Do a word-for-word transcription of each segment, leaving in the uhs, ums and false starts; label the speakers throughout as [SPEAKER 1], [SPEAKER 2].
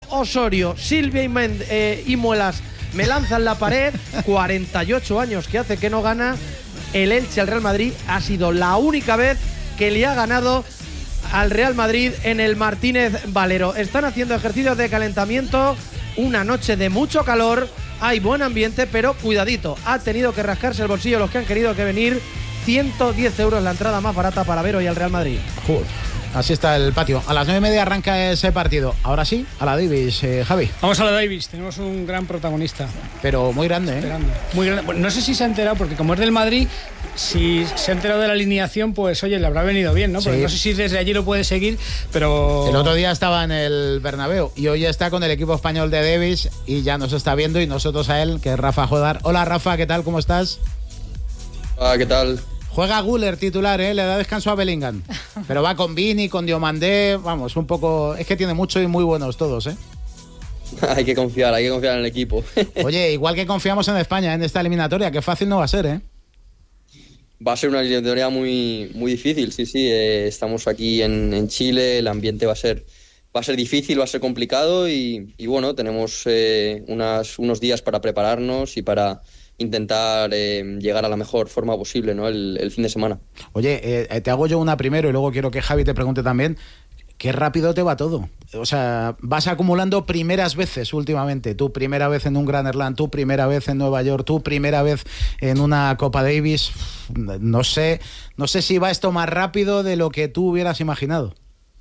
[SPEAKER 1] Osorio, Silvia y, Mend- eh, y Muelas me lanzan la pared. cuarenta y ocho años que hace que no gana el Elche al Real Madrid. Ha sido la única vez que le ha ganado al Real Madrid en el Martínez Valero. Están haciendo ejercicios de calentamiento, una noche de mucho calor, hay buen ambiente, pero cuidadito, ha tenido que rascarse el bolsillo los que han querido que venir. ciento diez euros la entrada más barata para ver hoy al Real Madrid.
[SPEAKER 2] Joder. Así está el patio. A las nueve y media arranca ese partido. Ahora sí, a la Davis, eh, Javi.
[SPEAKER 3] Vamos a la Davis, tenemos un gran protagonista.
[SPEAKER 2] Pero muy grande, ¿eh?
[SPEAKER 3] Esperando. Muy grande. Bueno, no sé si se ha enterado, porque como es del Madrid, si se ha enterado de la alineación, pues oye, le habrá venido bien, ¿no? Porque
[SPEAKER 2] sí.
[SPEAKER 3] No sé si desde allí lo puede seguir, pero...
[SPEAKER 2] El otro día estaba en el Bernabéu y hoy está con el equipo español de Davis y ya nos está viendo, y nosotros a él, que es Rafa Jodar. Hola Rafa, ¿qué tal? ¿Cómo estás?
[SPEAKER 4] Hola, ¿qué tal?
[SPEAKER 2] Juega Güler titular, ¿eh? Le da descanso a Bellingham. Pero va con Vini, con Diomandé, vamos, un poco... Es que tiene mucho y muy buenos todos, ¿eh?
[SPEAKER 4] Hay que confiar, hay que confiar en el equipo.
[SPEAKER 2] Oye, igual que confiamos en España en esta eliminatoria, que fácil no va a ser, ¿eh?
[SPEAKER 4] Va a ser una eliminatoria muy, muy difícil, sí, sí. Eh, estamos aquí en, en Chile, el ambiente va a ser, va a ser difícil, va a ser complicado y, y bueno, tenemos eh, unas, unos días para prepararnos y para intentar eh, llegar a la mejor forma posible, ¿no? el, el fin de semana.
[SPEAKER 2] Oye, eh, te hago yo una primero y luego quiero que Javi te pregunte también. Qué rápido te va todo. O sea, vas acumulando primeras veces últimamente. Tu primera vez en un Grand Slam, tu primera vez en Nueva York, tu primera vez en una Copa Davis. No sé, no sé si va esto más rápido de lo que tú hubieras imaginado.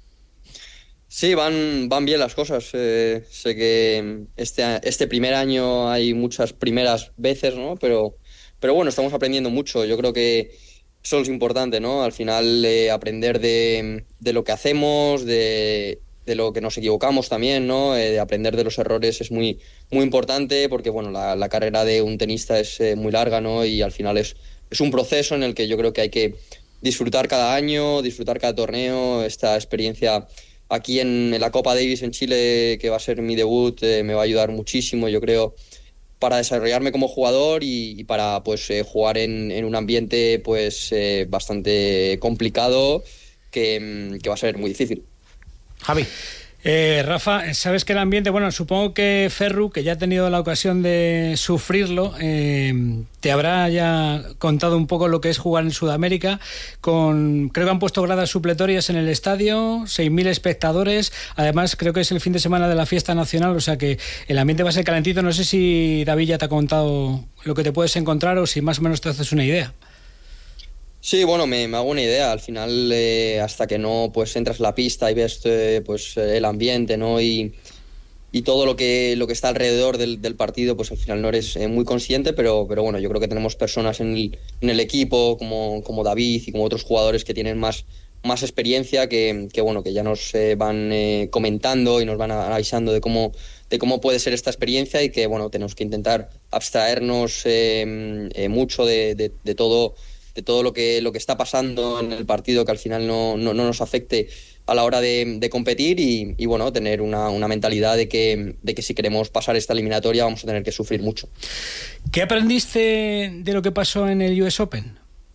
[SPEAKER 4] Sí, van, van bien las cosas. Eh, sé que este, este primer año hay muchas primeras veces, ¿no? Pero, pero bueno, estamos aprendiendo mucho. Yo creo que eso es importante, ¿no? Al final eh, aprender de, de lo que hacemos, de, de lo que nos equivocamos también, ¿no? Eh, de aprender de los errores es muy, muy importante porque, bueno, la, la carrera de un tenista es eh, muy larga, ¿no? Y al final es, es un proceso en el que yo creo que hay que disfrutar cada año, disfrutar cada torneo. Esta experiencia aquí en, en la Copa Davis en Chile, que va a ser mi debut, eh, me va a ayudar muchísimo, yo creo, para desarrollarme como jugador y, y para pues eh, jugar en, en un ambiente pues eh, bastante complicado que, que va a ser muy difícil.
[SPEAKER 2] Javi.
[SPEAKER 3] Eh, Rafa, sabes que el ambiente, bueno, supongo que Ferru, que ya ha tenido la ocasión de sufrirlo, eh, te habrá ya contado un poco lo que es jugar en Sudamérica. Con, creo que han puesto gradas supletorias en el estadio, seis mil espectadores. Además, creo que es el fin de semana de la fiesta nacional, o sea que el ambiente va a ser calentito. No sé si David ya te ha contado lo que te puedes encontrar o si más o menos te haces una idea.
[SPEAKER 4] Sí, bueno, me, me hago una idea. Al final, eh, hasta que no pues entras en la pista y ves eh, pues el ambiente, ¿no? Y, y todo lo que, lo que está alrededor del, del partido, pues al final no eres eh, muy consciente, pero, pero bueno, yo creo que tenemos personas en el, en el equipo, como, como David y como otros jugadores que tienen más, más experiencia, que, que bueno, que ya nos eh, van eh, comentando y nos van avisando de cómo, de cómo puede ser esta experiencia y que, bueno, tenemos que intentar abstraernos eh, eh, mucho de, de, de todo de todo lo que, lo que está pasando en el partido, que al final no, no, no nos afecte a la hora de, de competir y, y bueno, tener una, una mentalidad de que, de que si queremos pasar esta eliminatoria vamos a tener que sufrir mucho.
[SPEAKER 3] ¿Qué aprendiste de lo que pasó en el U S Open?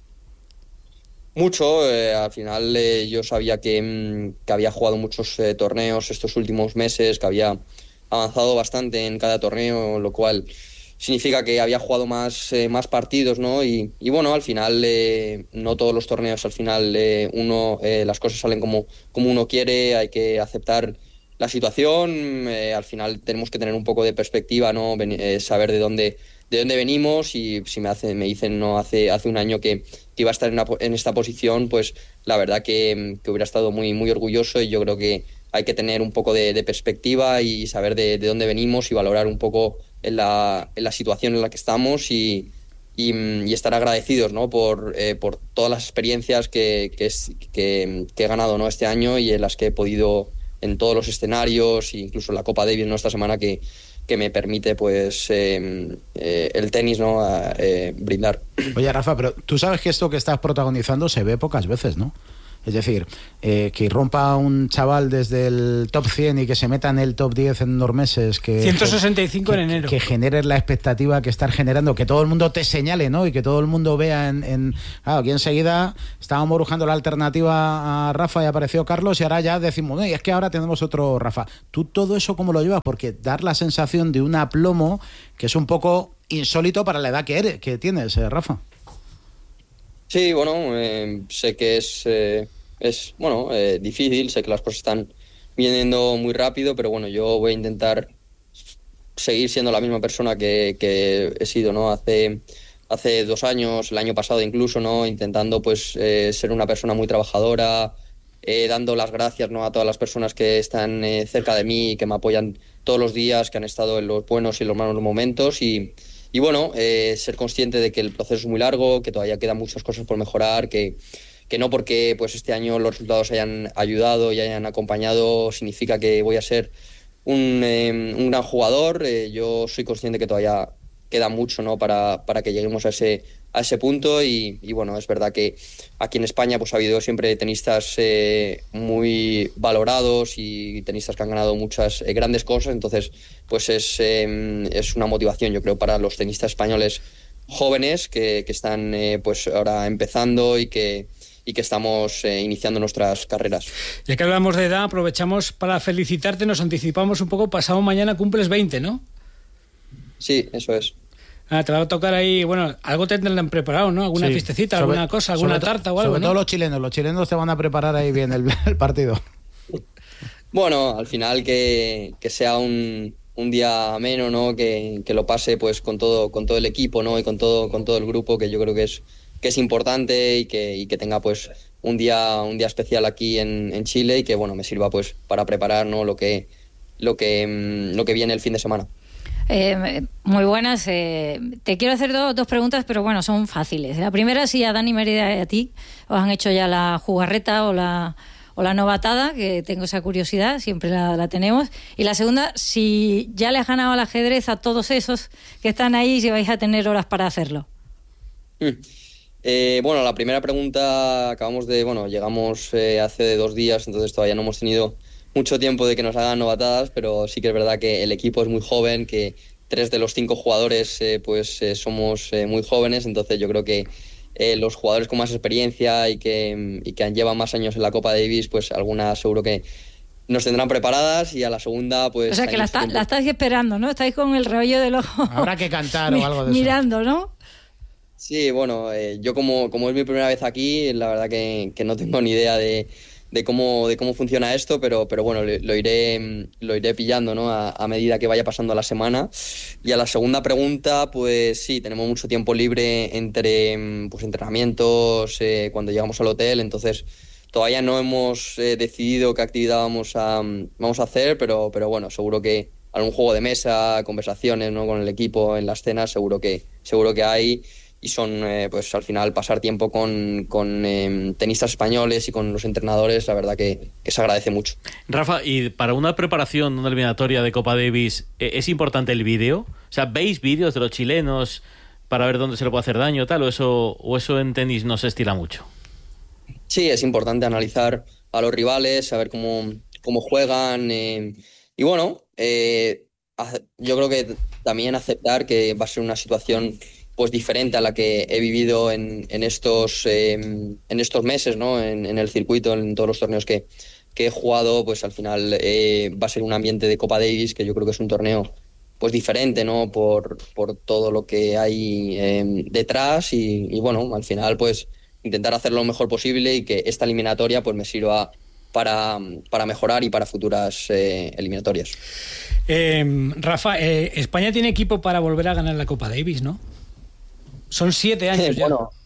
[SPEAKER 4] Mucho, eh, al final eh, yo sabía que, que había jugado muchos eh, torneos estos últimos meses, que había avanzado bastante en cada torneo, lo cual significa que había jugado más, eh, más partidos, ¿no? Y, y bueno, al final eh, no todos los torneos, al final eh, uno eh, las cosas salen como, como uno quiere, hay que aceptar la situación, eh, al final tenemos que tener un poco de perspectiva, ¿no? Ven, eh, saber de dónde, de dónde venimos y si me, hace, me dicen no hace, hace un año que, que iba a estar en, una, en esta posición, pues la verdad que, que hubiera estado muy, muy orgulloso y yo creo que hay que tener un poco de, de perspectiva y saber de, de dónde venimos y valorar un poco en la, en la situación en la que estamos y, y, y estar agradecidos, ¿no? por, eh, por todas las experiencias que, que, es, que, que he ganado, ¿no? este año y en las que he podido en todos los escenarios, incluso en la Copa Davis, ¿no? esta semana que, que me permite pues eh, eh, el tenis, ¿no? eh, brindar.
[SPEAKER 2] Oye, Rafa, pero tú sabes que esto que estás protagonizando se ve pocas veces, ¿no? Es decir, eh, que irrumpa un chaval desde el top cien y que se meta en el top diez en unos meses, que
[SPEAKER 3] ciento sesenta y cinco
[SPEAKER 2] que,
[SPEAKER 3] en enero.
[SPEAKER 2] Que generes la expectativa que estar generando, que todo el mundo te señale, ¿no? Y que todo el mundo vea en... en claro, aquí enseguida estábamos buscando la alternativa a Rafa y apareció Carlos, y ahora ya decimos, no, y es que ahora tenemos otro Rafa. ¿Tú todo eso cómo lo llevas? Porque dar la sensación de un aplomo que es un poco insólito para la edad que eres, que tienes, eh, Rafa.
[SPEAKER 4] Sí, bueno, eh, sé que es, eh, es bueno, eh, difícil, sé que las cosas están viniendo muy rápido, pero bueno, yo voy a intentar seguir siendo la misma persona que, que he sido, ¿no? Hace, hace dos años, el año pasado incluso, ¿no? Intentando pues eh, ser una persona muy trabajadora, eh, dando las gracias, ¿no? A todas las personas que están eh, cerca de mí, que me apoyan todos los días, que han estado en los buenos y los malos momentos, y Y bueno, eh, ser consciente de que el proceso es muy largo, que todavía quedan muchas cosas por mejorar, que, que no porque pues este año los resultados hayan ayudado y hayan acompañado significa que voy a ser un, eh, un gran jugador. Eh, yo soy consciente que todavía queda mucho, ¿no? para, para que lleguemos a ese, a ese punto y, y bueno, es verdad que aquí en España pues ha habido siempre tenistas eh, muy valorados y tenistas que han ganado muchas eh, grandes cosas, entonces pues es, eh, es una motivación, yo creo, para los tenistas españoles jóvenes que, que están eh, pues ahora empezando y que y que estamos eh, iniciando nuestras carreras.
[SPEAKER 3] Ya que hablamos de edad, aprovechamos para felicitarte, nos anticipamos un poco, pasado mañana cumples veinte, ¿no?
[SPEAKER 4] Sí, eso es.
[SPEAKER 3] Ah, te va a tocar ahí, bueno, algo tendrán preparado, ¿no? Alguna
[SPEAKER 2] sí,
[SPEAKER 3] fiestecita,
[SPEAKER 2] sobre,
[SPEAKER 3] alguna cosa, alguna tarta o algo,
[SPEAKER 2] sobre
[SPEAKER 3] ¿no?
[SPEAKER 2] todo los chilenos, los chilenos te van a preparar ahí bien el, el partido.
[SPEAKER 4] Bueno, al final que, que sea un, un día ameno, ¿no? Que, que lo pase pues con todo, con todo el equipo, ¿no? Y con todo, con todo el grupo, que yo creo que es, que es importante y que, y que tenga pues un día, un día especial aquí en, en Chile y que bueno, me sirva pues para preparar, ¿no? lo que, lo que, lo que viene el fin de semana.
[SPEAKER 5] Eh, muy buenas. Eh, te quiero hacer do, dos preguntas, pero bueno, son fáciles. La primera, si a Dani Mérida y a ti os han hecho ya la jugarreta o la, o la novatada, que tengo esa curiosidad, siempre la, la tenemos. Y la segunda, si ya le has ganado al ajedrez a todos esos que están ahí, si vais a tener horas para hacerlo.
[SPEAKER 4] Mm. Eh, bueno, la primera pregunta, acabamos de, bueno, llegamos eh, hace dos días, entonces todavía no hemos tenido mucho tiempo de que nos hagan novatadas, pero sí que es verdad que el equipo es muy joven, que tres de los cinco jugadores eh, pues eh, somos eh, muy jóvenes, entonces yo creo que eh, los jugadores con más experiencia y que, y que llevan más años en la Copa Davis, pues algunas seguro que nos tendrán preparadas y a la segunda pues...
[SPEAKER 5] O sea que la, está, la estáis esperando, ¿no? Estáis con el rollo del ojo.
[SPEAKER 2] Habrá que cantar o algo de eso.
[SPEAKER 5] Mirando, ¿no?
[SPEAKER 4] Sí, bueno, eh, yo como, como es mi primera vez aquí, la verdad que, que no tengo ni idea de, de, cómo, de cómo funciona esto, pero, pero bueno, lo, lo, iré, lo iré pillando, ¿no? a, a medida que vaya pasando la semana. Y a la segunda pregunta, pues sí, tenemos mucho tiempo libre entre pues, entrenamientos, eh, cuando llegamos al hotel, entonces todavía no hemos eh, decidido qué actividad vamos a, vamos a hacer, pero, pero bueno, seguro que algún juego de mesa, conversaciones, ¿no? con el equipo en las cenas, seguro que, seguro que hay. Y son, eh, pues al final, pasar tiempo con, con eh, tenistas españoles y con los entrenadores, la verdad que, que se agradece mucho.
[SPEAKER 6] Rafa, y para una preparación, una eliminatoria de Copa Davis, ¿es importante el vídeo? O sea, ¿veis vídeos de los chilenos para ver dónde se le puede hacer daño tal, o eso, o eso en tenis no se estila mucho?
[SPEAKER 4] Sí, es importante analizar a los rivales, saber cómo, cómo juegan. Eh, y bueno, eh, yo creo que también aceptar que va a ser una situación pues diferente a la que he vivido en, en, estos, eh, en estos meses, ¿no? En, en el circuito, en todos los torneos que, que he jugado, pues al final eh, va a ser un ambiente de Copa Davis, que yo creo que es un torneo pues diferente, ¿no? Por, por todo lo que hay eh, detrás y, y bueno, al final pues intentar hacer lo mejor posible y que esta eliminatoria pues me sirva para, para mejorar y para futuras eh, eliminatorias.
[SPEAKER 3] Eh, Rafa, eh, España tiene equipo para volver a ganar la Copa Davis, ¿no? Son siete años ya.
[SPEAKER 4] Bueno,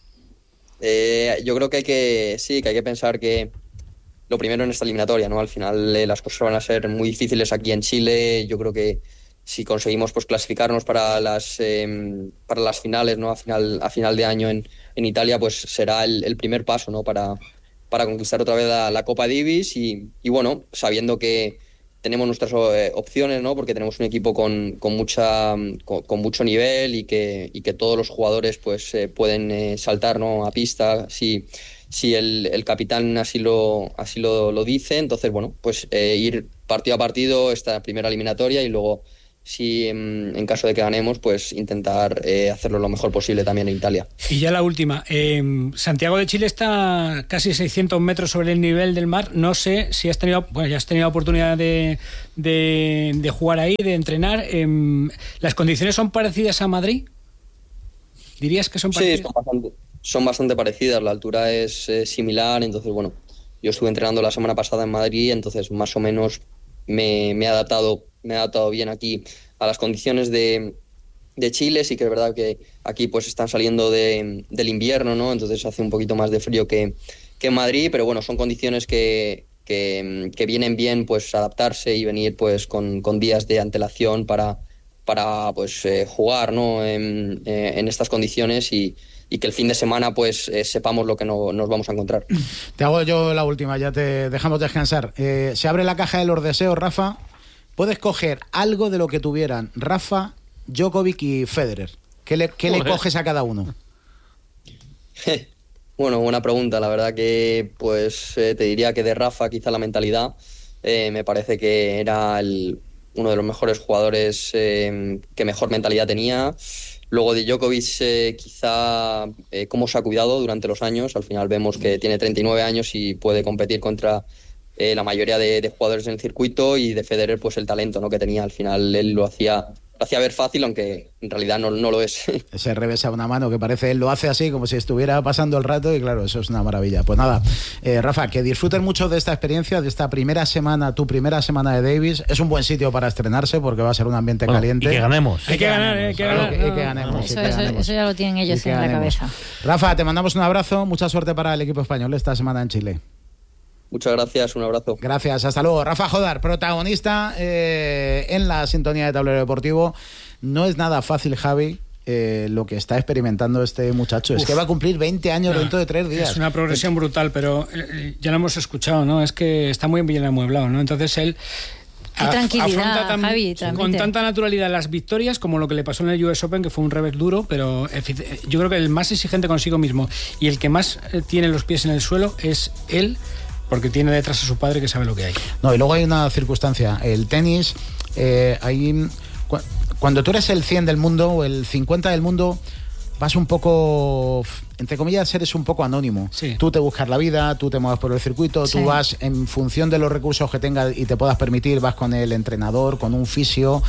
[SPEAKER 4] eh, yo creo que hay que, sí, que hay que pensar que lo primero en esta eliminatoria, ¿no? Al final eh, las cosas van a ser muy difíciles aquí en Chile. Yo creo que si conseguimos pues clasificarnos para las eh, para las finales, ¿no? A final, a final de año en, en Italia, pues será el, el primer paso, ¿no? Para, para conquistar otra vez la, la Copa Davis y, y bueno, sabiendo que tenemos nuestras eh, opciones, ¿no? Porque tenemos un equipo con, con mucha con, con mucho nivel y que, y que todos los jugadores pues eh, pueden eh, saltar, ¿no? a pista si, si el, el capitán así lo, así lo, lo dice. Entonces, bueno, pues eh, ir partido a partido esta primera eliminatoria y luego, si en, en caso de que ganemos, pues intentar eh, hacerlo lo mejor posible también en Italia.
[SPEAKER 3] Y ya la última, eh, Santiago de Chile está casi seiscientos metros sobre el nivel del mar. No sé si has tenido, bueno, ya has tenido oportunidad de, de, de jugar ahí, de entrenar. Eh, ¿Las condiciones son parecidas a Madrid? ¿Dirías que son parecidas?
[SPEAKER 4] Sí, son bastante, son bastante parecidas. La altura es eh, similar. Entonces, bueno, yo estuve entrenando la semana pasada en Madrid, entonces más o menos me, me he adaptado me he adaptado bien aquí a las condiciones de, de Chile. Sí que es verdad que aquí pues están saliendo de, del invierno, ¿no? Entonces hace un poquito más de frío que, que en Madrid, pero bueno, son condiciones que, que, que vienen bien pues adaptarse y venir pues con, con días de antelación para, para pues eh, jugar, ¿no? En, eh, en estas condiciones y, y que el fin de semana pues eh, sepamos lo que no, nos vamos a encontrar.
[SPEAKER 2] Te hago yo la última, ya te dejamos descansar. Eh, se abre la caja de los deseos, Rafa. Puedes coger algo de lo que tuvieran Rafa, Djokovic y Federer. ¿Qué le, qué le coges a cada uno?
[SPEAKER 4] Bueno, buena pregunta. La verdad que pues eh, te diría que de Rafa quizá la mentalidad. Eh, me parece que era el, uno de los mejores jugadores eh, que mejor mentalidad tenía. Luego de Djokovic eh, quizá eh, cómo se ha cuidado durante los años. Al final vemos que tiene treinta y nueve años y puede competir contra Eh, la mayoría de, de jugadores en el circuito, y de Federer pues el talento, ¿no?, que tenía. Al final él lo hacía, lo hacía ver fácil, aunque en realidad no, no lo es.
[SPEAKER 2] Ese revés a una mano que parece, él lo hace así como si estuviera pasando el rato, y claro, eso es una maravilla. Pues nada, eh, Rafa, que disfruten mucho de esta experiencia, de esta primera semana, tu primera semana de Davis. Es un buen sitio para estrenarse porque va a ser un ambiente bueno, caliente.
[SPEAKER 6] Y que ganemos.
[SPEAKER 3] Hay que ganar, hay que ganar.
[SPEAKER 2] Y que ganemos.
[SPEAKER 5] Eso, eso, eso ya lo tienen ellos en la cabeza.
[SPEAKER 2] Rafa, te mandamos un abrazo, mucha suerte para el equipo español esta semana en Chile.
[SPEAKER 4] Muchas gracias, un abrazo.
[SPEAKER 2] Gracias, hasta luego. Rafa Jodar, protagonista eh, en la sintonía de Tablero Deportivo. No es nada fácil, Javi, eh, lo que está experimentando este muchacho. Uf. Es que va a cumplir veinte años no, dentro de tres días.
[SPEAKER 3] Es una progresión brutal, pero eh, ya lo hemos escuchado, ¿no? Es que está muy bien amueblado, ¿no? Entonces él...
[SPEAKER 5] Qué tranquilidad,
[SPEAKER 3] tan,
[SPEAKER 5] Javi,
[SPEAKER 3] con tanta naturalidad las victorias, como lo que le pasó en el U S Open, que fue un revés duro, pero yo creo que el más exigente consigo mismo y el que más tiene los pies en el suelo es él, porque tiene detrás a su padre que sabe lo que hay.
[SPEAKER 2] No, y luego hay una circunstancia. El tenis, eh, hay, cu- cuando tú eres el cien del mundo o el cincuenta del mundo, vas un poco, entre comillas, eres un poco anónimo.
[SPEAKER 3] Sí.
[SPEAKER 2] Tú te buscas la vida, tú te mueves por el circuito, sí. Tú vas en función de los recursos que tengas y te puedas permitir, vas con el entrenador, con un fisio.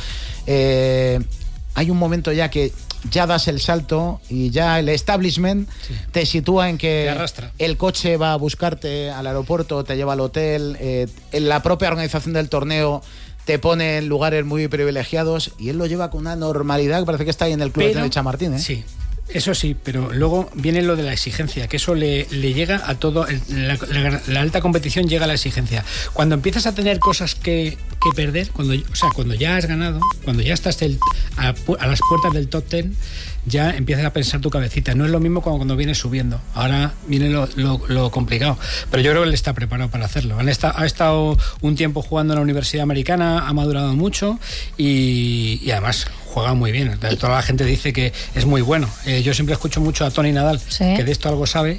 [SPEAKER 2] Eh, hay un momento ya que ya das el salto y ya el establishment sí. te sitúa en que el coche va a buscarte al aeropuerto, te lleva al hotel, eh, en la propia organización del torneo te pone en lugares muy privilegiados, y él lo lleva con una normalidad que parece que está ahí en el club de Chamartín, ¿eh?
[SPEAKER 3] Sí. Eso sí, pero luego viene lo de la exigencia, que eso le, le llega a todo, la, la, la alta competición llega a la exigencia. Cuando empiezas a tener cosas que, que perder, cuando, o sea, cuando ya has ganado, cuando ya estás el, a, a las puertas del top ten, ya empiezas a pensar tu cabecita. No es lo mismo cuando, cuando vienes subiendo. Ahora viene lo, lo, lo complicado. Pero yo creo que él está preparado para hacerlo. Han estado, ha estado un tiempo jugando en la Universidad Americana, ha madurado mucho y, y además juega muy bien. Toda la gente dice que es muy bueno. Eh, yo siempre escucho mucho a Tony Nadal, ¿sí?, que de esto algo sabe,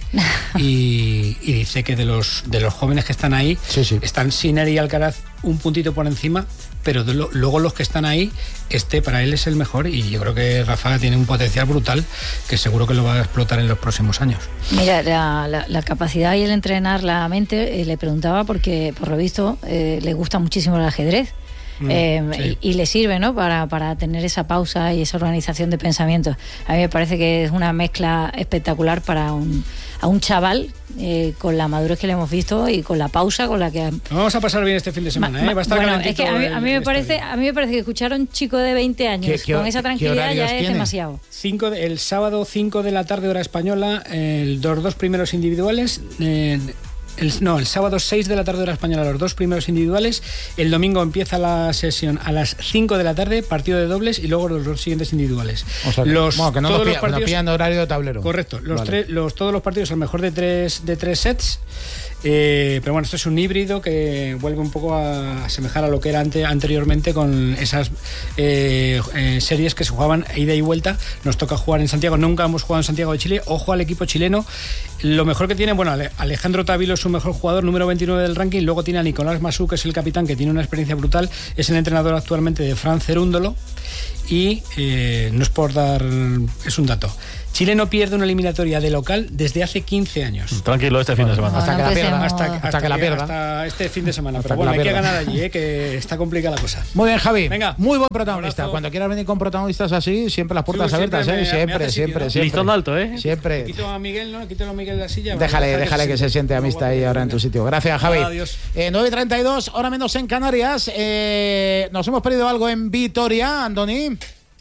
[SPEAKER 3] y, y dice que de los, de los jóvenes que están ahí,
[SPEAKER 2] sí, sí.
[SPEAKER 3] están Sinner y Alcaraz un puntito por encima, pero de lo, luego los que están ahí, este para él es el mejor, y yo creo que Rafa tiene un potencial brutal que seguro que lo va a explotar en los próximos años.
[SPEAKER 5] Mira, la, la, la capacidad y el entrenar la mente, eh, le preguntaba porque por lo visto eh, le gusta muchísimo el ajedrez. Eh, sí. y, y le sirve, ¿no?, para, para tener esa pausa y esa organización de pensamientos. A mí me parece que es una mezcla espectacular para un, a un chaval eh, con la madurez que le hemos visto y con la pausa con la que...
[SPEAKER 3] Vamos a pasar bien este fin de semana, ma, ¿eh? Va a estar
[SPEAKER 5] bueno, es que a mí, a mí me parece a mí me parece que escuchar a un chico de veinte años ¿Qué, qué, con esa tranquilidad ya es tiene? demasiado.
[SPEAKER 3] Cinco de, el sábado cinco de la tarde hora española, el, los dos primeros individuales... Eh, El, no, el sábado seis de la tarde hora española los dos primeros individuales. El domingo empieza la sesión a las cinco de la tarde, partido de dobles, y luego los dos siguientes individuales.
[SPEAKER 2] O sea, que,
[SPEAKER 3] los,
[SPEAKER 2] bueno, que no
[SPEAKER 3] todos
[SPEAKER 2] nos
[SPEAKER 3] los partidos,
[SPEAKER 2] pillan horario de tablero.
[SPEAKER 3] Correcto, los
[SPEAKER 2] vale.
[SPEAKER 3] tres, los, todos los partidos al mejor de tres, de tres sets. Eh, pero bueno, esto es un híbrido que vuelve un poco a asemejar a lo que era ante, anteriormente con esas eh, eh, series que se jugaban ida y vuelta. Nos toca jugar en Santiago, nunca hemos jugado en Santiago de Chile. Ojo al equipo chileno. Lo mejor que tiene, bueno, Alejandro Tavilo es su mejor jugador, número veintinueve del ranking. Luego tiene a Nicolás Masú, que es el capitán, que tiene una experiencia brutal. Es el entrenador actualmente de Fran Cerúndolo. Y eh, no es por dar, es un dato. Chile no pierde una eliminatoria de local desde hace quince años.
[SPEAKER 6] Tranquilo este fin de semana.
[SPEAKER 2] Hasta que la pierda.
[SPEAKER 3] Hasta, hasta,
[SPEAKER 2] hasta que la pierda.
[SPEAKER 3] Hasta este fin de semana.
[SPEAKER 2] Hasta
[SPEAKER 3] Pero bueno,
[SPEAKER 2] que
[SPEAKER 3] hay que
[SPEAKER 2] pierda.
[SPEAKER 3] ganar allí, ¿eh? Que está complicada la cosa.
[SPEAKER 2] Muy bien, Javi.
[SPEAKER 3] Venga.
[SPEAKER 2] Muy buen protagonista.
[SPEAKER 3] Abrazo.
[SPEAKER 2] Cuando quieras venir con protagonistas así, siempre las puertas
[SPEAKER 3] Sí,
[SPEAKER 2] abiertas,
[SPEAKER 3] siempre
[SPEAKER 2] ¿eh?
[SPEAKER 3] me-
[SPEAKER 2] Siempre,
[SPEAKER 3] me hace
[SPEAKER 2] siempre,
[SPEAKER 3] sitio, ¿no?
[SPEAKER 2] siempre.
[SPEAKER 6] Listón alto, ¿eh?
[SPEAKER 2] Siempre.
[SPEAKER 3] Quito a Miguel, ¿no? Quítalo a Miguel de la silla.
[SPEAKER 2] Déjale,
[SPEAKER 3] Deja
[SPEAKER 2] déjale que se siente amistad ahí ahora en tu sitio. Gracias, Javi.
[SPEAKER 3] Adiós.
[SPEAKER 2] Eh, nueve y treinta y dos, hora menos en Canarias. Eh, nos hemos perdido algo en Vitoria, Andoni.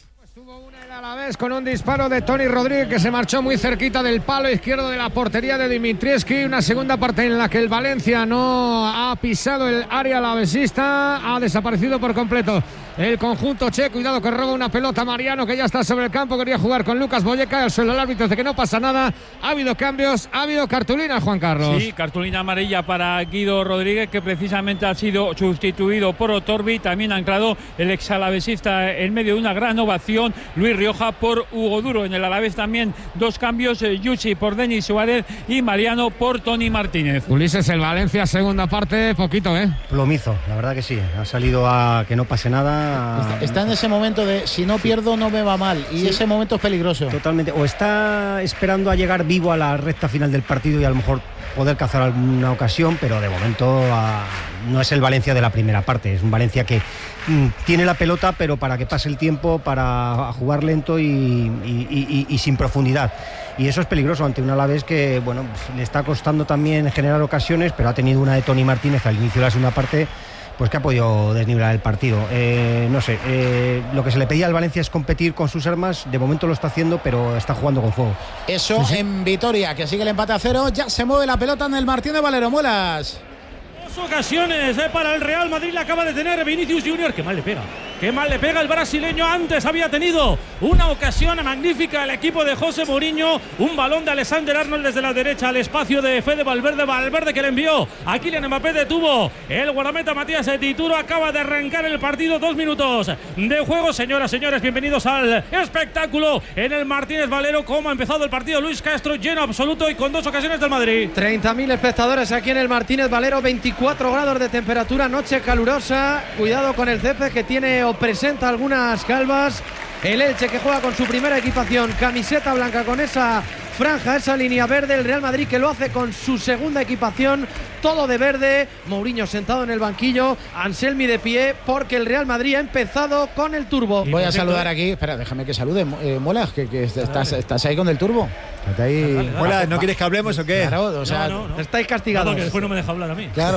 [SPEAKER 7] A la vez con un disparo de Toni Rodríguez que se marchó muy cerquita del palo izquierdo de la portería de Dimitrievski. Una segunda parte en la que el Valencia no ha pisado el área alavesista, ha desaparecido por completo el conjunto che. Cuidado que roba una pelota Mariano, que ya está sobre el campo, quería jugar con Lucas Boyeca, al suelo el árbitro dice que no pasa nada. Ha habido cambios, ha habido cartulina, Juan Carlos.
[SPEAKER 8] Sí, cartulina amarilla para Guido Rodríguez, que precisamente ha sido sustituido por Otorbi. También ha anclado el exalavesista en medio de una gran ovación, Luis Rioja por Hugo Duro. En el Alavés también dos cambios, eh, Yuchi por Denis Suárez y Mariano por Toni Martínez.
[SPEAKER 7] Ulises, el Valencia, segunda parte, poquito, ¿eh?
[SPEAKER 9] Plomizo, la verdad que sí. Ha salido a que no pase nada.
[SPEAKER 2] Está, está en ese momento de si no pierdo no me va mal. Y
[SPEAKER 9] Sí.
[SPEAKER 2] ese momento es peligroso.
[SPEAKER 9] Totalmente. O está esperando a llegar vivo a la recta final del partido y a lo mejor poder cazar alguna ocasión, pero de momento a, no es el Valencia de la primera parte. Es un Valencia que mm, tiene la pelota, pero para que pase el tiempo, para jugar lento y, y, y, y sin profundidad. Y eso es peligroso ante un Alavés que, bueno, le está costando también generar ocasiones, pero ha tenido una de Toni Martínez al inicio de la segunda parte, pues que ha podido desnivelar el partido. Eh, no sé, eh, lo que se le pedía al Valencia es competir con sus armas. De momento lo está haciendo, pero está jugando con fuego.
[SPEAKER 2] Eso sí, sí. En Vitoria, que sigue el empate a cero. Ya se mueve la pelota en el Martínez Valero. Muelas.
[SPEAKER 10] Dos ocasiones eh, para el Real Madrid. La acaba de tener Vinicius Junior. Qué mal le pega. Qué mal le pega el brasileño. Antes había tenido una ocasión magnífica el equipo de José Mourinho. Un balón de Alexander Arnold desde la derecha al espacio de Fede Valverde. Valverde que le envió a Kylian Mbappé. Detuvo el guardameta Matías Dituro. Acaba de arrancar el partido. Dos minutos de juego. Señoras, señores, bienvenidos al espectáculo en el Martínez Valero. ¿Cómo ha empezado el partido? Luis Castro, lleno absoluto y con dos ocasiones del Madrid.
[SPEAKER 1] treinta mil espectadores aquí en el Martínez Valero. veinticuatro grados de temperatura. Noche calurosa. Cuidado con el césped que tiene presenta algunas calvas. El Elche que juega con su primera equipación, camiseta blanca con esa franja, esa línea verde. El Real Madrid que lo hace con su segunda equipación, todo de verde. Mourinho sentado en el banquillo, Anselmi de pie, porque el Real Madrid ha empezado con el turbo.
[SPEAKER 2] Voy a saludar aquí, espera, déjame que salude, eh, Muelas, que, que estás, estás ahí con el turbo. Ahí...
[SPEAKER 11] Muelas, ¿no quieres que hablemos o qué?
[SPEAKER 2] Claro, o sea,
[SPEAKER 10] no, no, no.
[SPEAKER 1] estáis castigados.
[SPEAKER 10] No, que después no me deja hablar a mí.
[SPEAKER 2] Claro.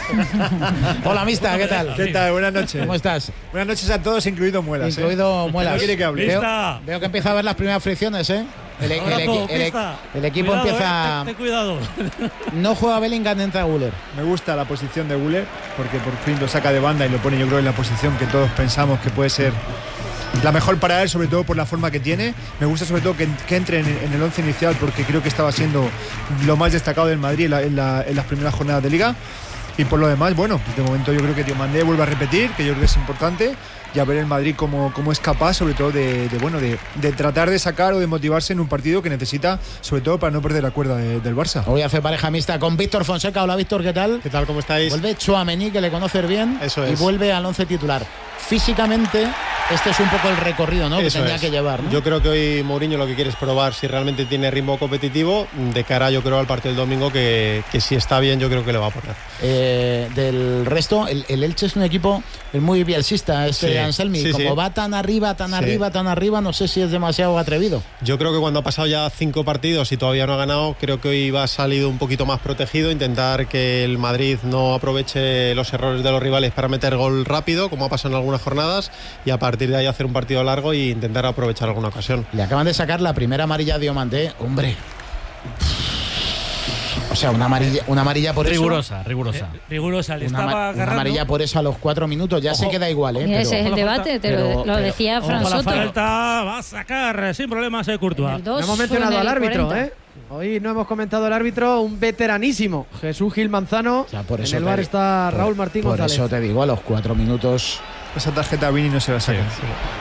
[SPEAKER 2] Hola, amista, ¿qué tal?
[SPEAKER 11] ¿Qué tal? Buenas noches.
[SPEAKER 2] ¿Cómo estás?
[SPEAKER 11] Buenas noches a todos, incluido Muelas.
[SPEAKER 2] Incluido
[SPEAKER 11] ¿eh?
[SPEAKER 2] Muelas.
[SPEAKER 11] No quiere que hable.
[SPEAKER 2] Veo,
[SPEAKER 10] Lista.
[SPEAKER 2] veo que empieza a ver las primeras fricciones, ¿eh? El, el, el, el, el, el equipo
[SPEAKER 10] cuidado,
[SPEAKER 2] empieza.
[SPEAKER 10] Eh, ten, ten cuidado.
[SPEAKER 2] No juega Bellingham, entra Güler.
[SPEAKER 11] Me gusta la posición de Güler porque por fin lo saca de banda y lo pone, yo creo, en la posición que todos pensamos que puede ser la mejor para él, sobre todo por la forma que tiene. Me gusta sobre todo que, que entre en, en el once inicial porque creo que estaba siendo lo más destacado del Madrid en, la, en, la, en las primeras jornadas de Liga. Y por lo demás, bueno, de momento yo creo que Diomandé vuelve a repetir, que yo creo que es importante, y a ver el Madrid cómo, cómo es capaz, sobre todo, de, de, bueno, de, de tratar de sacar o de motivarse en un partido que necesita, sobre todo para no perder la cuerda de, del Barça.
[SPEAKER 2] Hoy hace pareja mixta con Víctor Fonseca. Hola, Víctor, ¿qué tal?
[SPEAKER 12] ¿Qué tal? ¿Cómo estáis?
[SPEAKER 2] Vuelve Tchouaméni, que le conoces bien,
[SPEAKER 12] Eso
[SPEAKER 2] y
[SPEAKER 12] es.
[SPEAKER 2] vuelve al once titular. Físicamente, este es un poco el recorrido, ¿no?
[SPEAKER 12] Eso
[SPEAKER 2] que tenía
[SPEAKER 12] es.
[SPEAKER 2] que llevar, ¿no?
[SPEAKER 12] Yo creo que hoy Mourinho lo que quiere es probar si realmente tiene ritmo competitivo de cara, yo creo, al partido del domingo, que, que si está bien, yo creo que le va a poner.
[SPEAKER 2] Eh, del resto, el, el Elche es un equipo muy bielsista, este
[SPEAKER 12] Sí,
[SPEAKER 2] Anselmi.
[SPEAKER 12] sí,
[SPEAKER 2] Como
[SPEAKER 12] sí.
[SPEAKER 2] va tan arriba, tan
[SPEAKER 12] Sí.
[SPEAKER 2] arriba, tan arriba, no sé si es demasiado atrevido.
[SPEAKER 12] Yo creo que cuando ha pasado ya cinco partidos y todavía no ha ganado, creo que hoy va a salir un poquito más protegido, intentar que el Madrid no aproveche los errores de los rivales para meter gol rápido, como ha pasado en algunas jornadas, y a partir de ahí hacer un partido largo e intentar aprovechar alguna ocasión.
[SPEAKER 2] Le acaban de sacar la primera amarilla a Diomandé, hombre. O sea, una amarilla, una amarilla por
[SPEAKER 6] Rigurosa, rigurosa.
[SPEAKER 10] Eh, rigurosa, le
[SPEAKER 2] eso. Una,
[SPEAKER 10] estaba
[SPEAKER 2] ma- una
[SPEAKER 10] agarrando.
[SPEAKER 2] amarilla por eso a los cuatro minutos. Ya
[SPEAKER 10] Ojo.
[SPEAKER 2] sé que da igual, ¿eh?
[SPEAKER 5] Mira,
[SPEAKER 2] Pero,
[SPEAKER 5] ese es el
[SPEAKER 10] Ojo la
[SPEAKER 5] debate, te
[SPEAKER 2] pero-
[SPEAKER 5] lo, lo
[SPEAKER 2] pero-
[SPEAKER 5] decía Fran
[SPEAKER 10] Ojo, la
[SPEAKER 5] Soto.
[SPEAKER 10] falta va a sacar eh, sin problemas eh, Courtois.
[SPEAKER 5] El dos
[SPEAKER 1] No hemos
[SPEAKER 5] fue en
[SPEAKER 1] mencionado
[SPEAKER 5] el
[SPEAKER 1] al árbitro,
[SPEAKER 5] cuarenta.
[SPEAKER 1] ¿eh? Hoy no hemos comentado el árbitro, un veteranísimo, Jesús Gil Manzano.
[SPEAKER 2] O sea, por
[SPEAKER 1] en
[SPEAKER 2] eso
[SPEAKER 1] el bar
[SPEAKER 2] te-
[SPEAKER 1] está
[SPEAKER 2] por-
[SPEAKER 1] Raúl Martín
[SPEAKER 2] Por
[SPEAKER 1] González.
[SPEAKER 2] eso te digo, a los cuatro minutos.
[SPEAKER 11] Esa tarjeta a Vini no se la saca.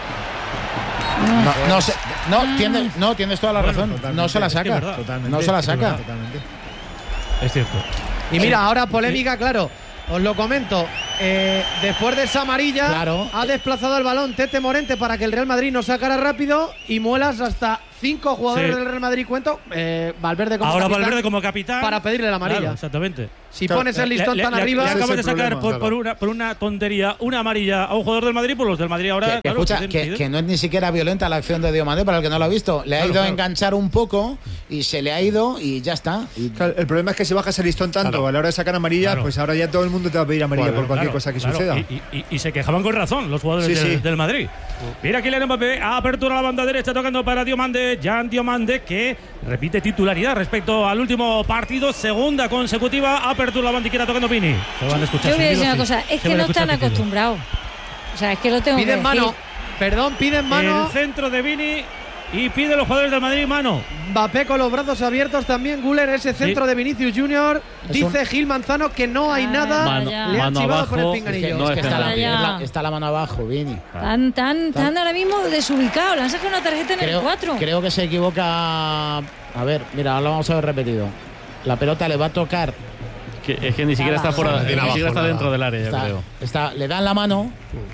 [SPEAKER 2] No, no, se- no, tienes, no, tienes toda la
[SPEAKER 11] Bueno,
[SPEAKER 2] razón.
[SPEAKER 11] totalmente,
[SPEAKER 2] No se la
[SPEAKER 11] es que
[SPEAKER 2] saca.
[SPEAKER 11] es verdad, totalmente,
[SPEAKER 2] no se la
[SPEAKER 11] es que es
[SPEAKER 2] saca.
[SPEAKER 11] verdad, totalmente.
[SPEAKER 10] Es cierto.
[SPEAKER 1] Y mira, ahora polémica, claro. Os lo comento. Eh, después de esa amarilla,
[SPEAKER 2] Claro.
[SPEAKER 1] ha desplazado el balón Tete Morente para que el Real Madrid no sacara rápido y muelas hasta cinco jugadores
[SPEAKER 10] Sí.
[SPEAKER 1] del Real Madrid, cuento. Eh, Valverde como
[SPEAKER 10] Ahora
[SPEAKER 1] capitán,
[SPEAKER 10] Valverde como capitán.
[SPEAKER 1] para pedirle la amarilla.
[SPEAKER 10] Claro, exactamente.
[SPEAKER 1] Si
[SPEAKER 11] Claro,
[SPEAKER 1] pones el
[SPEAKER 10] Le-
[SPEAKER 1] listón
[SPEAKER 10] le-
[SPEAKER 1] tan
[SPEAKER 10] le-
[SPEAKER 1] arriba,
[SPEAKER 10] le
[SPEAKER 11] ese
[SPEAKER 10] acabas
[SPEAKER 11] es
[SPEAKER 10] de
[SPEAKER 11] el
[SPEAKER 10] sacar
[SPEAKER 11] problema,
[SPEAKER 10] por,
[SPEAKER 11] claro.
[SPEAKER 10] por una, por una tontería una amarilla a un jugador del Madrid, pues los del Madrid ahora.
[SPEAKER 2] Que,
[SPEAKER 10] claro,
[SPEAKER 2] escucha,
[SPEAKER 10] piden-
[SPEAKER 2] que,
[SPEAKER 10] piden.
[SPEAKER 2] que no es ni siquiera violenta la acción de Diomande, para el que no lo ha visto. Le ha
[SPEAKER 10] Claro,
[SPEAKER 2] ido a
[SPEAKER 10] claro.
[SPEAKER 2] enganchar un poco y se le ha ido y ya está. Y-
[SPEAKER 11] Claro, el problema es que si bajas el listón tanto
[SPEAKER 10] Claro.
[SPEAKER 11] a la hora de sacar amarilla,
[SPEAKER 10] Claro.
[SPEAKER 11] pues ahora ya todo el mundo te va a pedir amarilla
[SPEAKER 10] Claro,
[SPEAKER 11] por cualquier
[SPEAKER 10] claro,
[SPEAKER 11] cosa que
[SPEAKER 10] claro.
[SPEAKER 11] suceda.
[SPEAKER 10] Y, y- y se quejaban con razón los jugadores
[SPEAKER 11] Sí,
[SPEAKER 10] del,
[SPEAKER 11] sí.
[SPEAKER 10] del Madrid. Mira Kylian Mbappé, apertura a la banda derecha tocando para Diomande, Jan Diomande, que repite titularidad respecto al último partido, segunda consecutiva, apertura a la banda izquierda tocando Pini. Se van a escuchar
[SPEAKER 5] Yo voy a decir
[SPEAKER 10] silbidos,
[SPEAKER 5] una
[SPEAKER 10] sí.
[SPEAKER 5] cosa, es
[SPEAKER 10] Se
[SPEAKER 5] que
[SPEAKER 10] van a
[SPEAKER 5] no
[SPEAKER 10] escuchar
[SPEAKER 5] están
[SPEAKER 10] pitidos.
[SPEAKER 5] acostumbrados. O sea, es que lo tengo que
[SPEAKER 1] piden
[SPEAKER 5] decir.
[SPEAKER 1] mano. Perdón, piden mano.
[SPEAKER 10] El centro de Vini y pide los jugadores del Madrid mano.
[SPEAKER 1] Mbappé con los brazos abiertos también. Guller, ese centro
[SPEAKER 10] Sí.
[SPEAKER 1] de Vinicius Junior.
[SPEAKER 2] Es
[SPEAKER 1] Dice
[SPEAKER 2] un-
[SPEAKER 1] Gil Manzano que no hay
[SPEAKER 5] Ah,
[SPEAKER 1] nada.
[SPEAKER 6] Mano,
[SPEAKER 5] ya.
[SPEAKER 1] Le han
[SPEAKER 6] mano
[SPEAKER 1] chivado con el
[SPEAKER 6] abajo.
[SPEAKER 1] pinganillo.
[SPEAKER 2] Es que,
[SPEAKER 6] No
[SPEAKER 2] es
[SPEAKER 6] es
[SPEAKER 2] que está, la,
[SPEAKER 5] penalti.
[SPEAKER 2] es la- está la mano abajo, Vini.
[SPEAKER 5] Tan, tan, tan ahora mismo desubicado. Le han sacado una tarjeta en
[SPEAKER 2] Creo,
[SPEAKER 5] el cuatro.
[SPEAKER 2] creo que se equivoca. A ver, mira, ahora lo vamos a ver repetido. La pelota le va a tocar.
[SPEAKER 6] Que- es que ni siquiera está fuera,
[SPEAKER 12] Tiene
[SPEAKER 6] ni
[SPEAKER 12] abajo
[SPEAKER 6] siquiera está
[SPEAKER 12] nada.
[SPEAKER 6] dentro del área, yo
[SPEAKER 2] Está,
[SPEAKER 6] creo.
[SPEAKER 2] está- le dan la mano.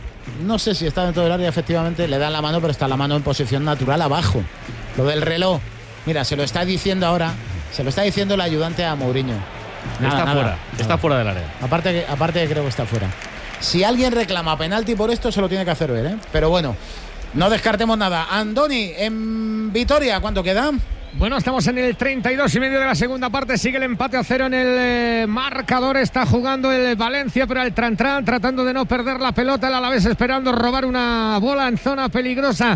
[SPEAKER 2] No sé si está dentro del área, efectivamente. Le dan la mano, pero está la mano en posición natural abajo. Lo del reloj. Mira, se lo está diciendo ahora. Se lo está diciendo el ayudante a Mourinho. Nada,
[SPEAKER 6] está
[SPEAKER 2] nada,
[SPEAKER 6] fuera,
[SPEAKER 2] nada.
[SPEAKER 6] está fuera del área.
[SPEAKER 2] Aparte que, aparte que creo que está fuera. Si alguien reclama penalti por esto, se lo tiene que hacer ver, ¿eh? Pero bueno, no descartemos nada. Andoni, en Vitoria, ¿cuánto queda?
[SPEAKER 7] Bueno, estamos en el treinta y dos y medio de la segunda parte. Sigue el empate a cero en el eh, marcador. Está jugando el Valencia, pero el Tran-Tran tratando de no perder la pelota. El Alavés esperando robar una bola en zona peligrosa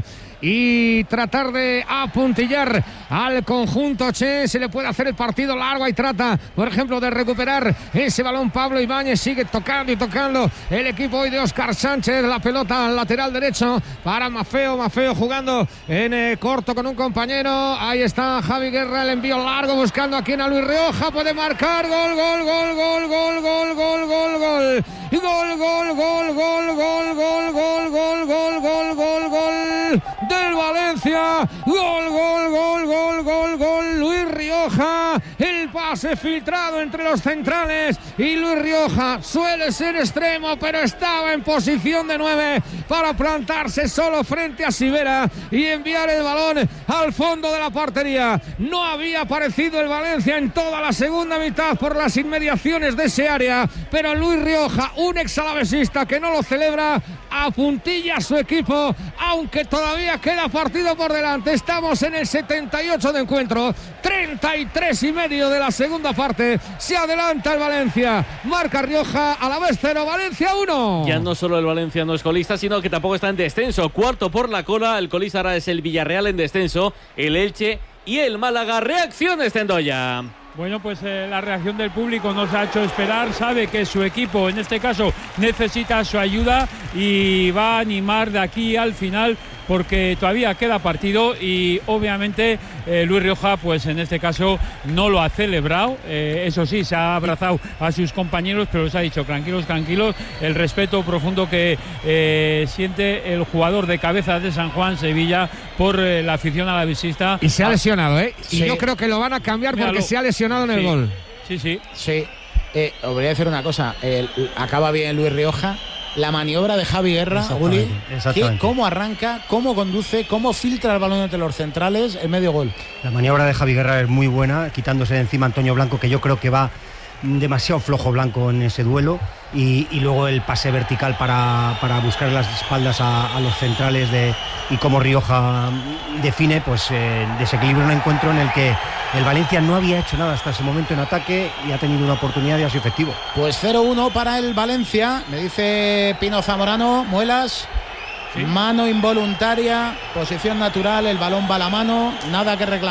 [SPEAKER 7] y tratar de apuntillar al conjunto Che. Se le puede hacer el partido largo y trata, por ejemplo, de recuperar ese balón. Pablo Ibáñez sigue tocando y tocando el equipo hoy de Óscar Sánchez. La pelota al lateral derecho para Mafeo. Mafeo jugando en eh, corto con un compañero. Ahí está Javi Guerra, el envío largo buscando aquí a Luis Rioja. Puede marcar. Gol, gol, gol, gol, gol, gol, gol, gol, gol. Gol, gol, gol, gol, gol, gol, gol, gol, gol, gol, gol, gol del Valencia. Gol, gol, gol, gol, gol, gol. Luis Rioja. El pase filtrado entre los centrales. Y Luis Rioja suele ser extremo, pero estaba en posición de nueve para plantarse solo frente a Sivera y enviar el balón al fondo de la portería. No había aparecido el Valencia en toda la segunda mitad por las inmediaciones de ese área, pero Luis Rioja, un exalavesista que no lo celebra, apuntilla a su equipo, aunque todavía queda partido por delante. Estamos en el setenta y ocho de encuentro, treinta y tres y medio de la segunda parte. Se adelanta el Valencia, marca Rioja, Alavés cero, Valencia uno.
[SPEAKER 6] Ya no solo el Valencia no es colista, sino que tampoco está en descenso. Cuarto por la cola, el colista ahora es el Villarreal en descenso, el Elche y el Málaga. Reacciones, Tendoya.
[SPEAKER 8] Bueno, pues eh, la reacción del público nos ha hecho esperar, sabe que su equipo en este caso necesita su ayuda y va a animar de aquí al final porque todavía queda partido y obviamente eh, Luis Rioja pues en este caso no lo ha celebrado, eh, eso sí, se ha abrazado a sus compañeros pero les ha dicho tranquilos, tranquilos, el respeto profundo que eh, siente el jugador de cabeza de San Juan, Sevilla, por eh, la afición alavesista.
[SPEAKER 7] Y se ha lesionado, ¿eh? Y
[SPEAKER 2] Sí.
[SPEAKER 7] yo creo que lo van a cambiar
[SPEAKER 8] Míralo.
[SPEAKER 7] porque se ha lesionado en el
[SPEAKER 8] Sí.
[SPEAKER 7] gol.
[SPEAKER 8] Sí, sí.
[SPEAKER 2] Sí. Eh, os voy a decir una cosa. El- acaba bien Luis Rioja. La maniobra de Javi Guerra,
[SPEAKER 9] Exactamente,
[SPEAKER 2] Uli,
[SPEAKER 9] exactamente.
[SPEAKER 2] que cómo arranca, cómo conduce, cómo filtra el balón entre los centrales, el medio gol.
[SPEAKER 9] La maniobra de Javi Guerra es muy buena, quitándose de encima a Antonio Blanco, que yo creo que va demasiado flojo Blanco en ese duelo, y, y luego el pase vertical para, para buscar las espaldas a, a los centrales de, y como Rioja define, pues eh, desequilibra un encuentro en el que el Valencia no había hecho nada hasta ese momento en ataque y ha tenido una oportunidad y ha sido efectivo.
[SPEAKER 2] Pues cero uno para el Valencia, me dice Pino Zamorano, Muelas.
[SPEAKER 8] Sí.
[SPEAKER 2] Mano involuntaria, posición natural, el balón va a la mano, nada que reclamar.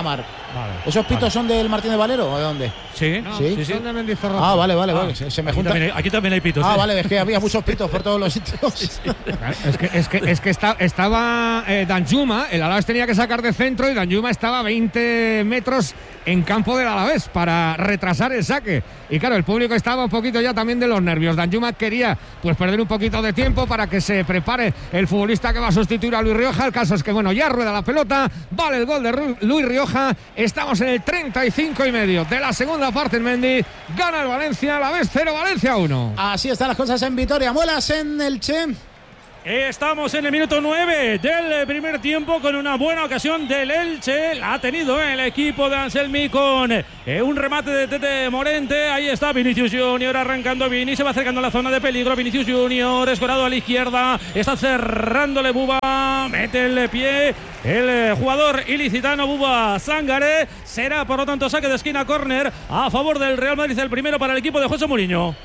[SPEAKER 7] Vale.
[SPEAKER 2] ¿Esos pitos
[SPEAKER 7] vale.
[SPEAKER 2] son del Martínez Valero o de dónde?
[SPEAKER 7] Sí, no,
[SPEAKER 2] ¿Sí?
[SPEAKER 7] sí, sí. Son de Mendizorroza.
[SPEAKER 2] Ah, vale, vale,
[SPEAKER 7] Ah,
[SPEAKER 2] vale. Se, se me
[SPEAKER 10] Aquí
[SPEAKER 2] junta.
[SPEAKER 10] también, hay, aquí también hay pitos.
[SPEAKER 2] Ah,
[SPEAKER 10] ¿eh?
[SPEAKER 2] vale, es que había muchos pitos por todos los sitios.
[SPEAKER 10] Sí, sí.
[SPEAKER 7] Es que, es que, es que está, estaba eh, Danjuma, el Alavés tenía que sacar de centro y Danjuma estaba a veinte metros en campo del Alavés para retrasar el saque. Y claro, el público estaba un poquito ya también de los nervios. Danjuma quería pues perder un poquito de tiempo para que se prepare el futbolista que va a sustituir a Luis Rioja. El caso es que bueno, ya rueda la pelota, vale el gol de Ru- Luis Rioja. Estamos en el treinta y cinco y medio de la segunda parte en Mendy. Gana el Valencia, Alavés cero, Valencia uno.
[SPEAKER 2] Así están las cosas en Vitoria. Muelas en el Che.
[SPEAKER 10] Estamos en el minuto nueve del primer tiempo con una buena ocasión del Elche. La ha tenido el equipo de Anselmi con eh, un remate de Tete Morente. Ahí está Vinicius Junior arrancando. Vini se va acercando a la zona de peligro. Vinicius Junior escorado a la izquierda. Está cerrándole Buba. Mete el pie. El eh, jugador ilicitano Buba Sangaré. Será por lo tanto saque de esquina, córner a favor del Real Madrid. El primero para el equipo de José Mourinho.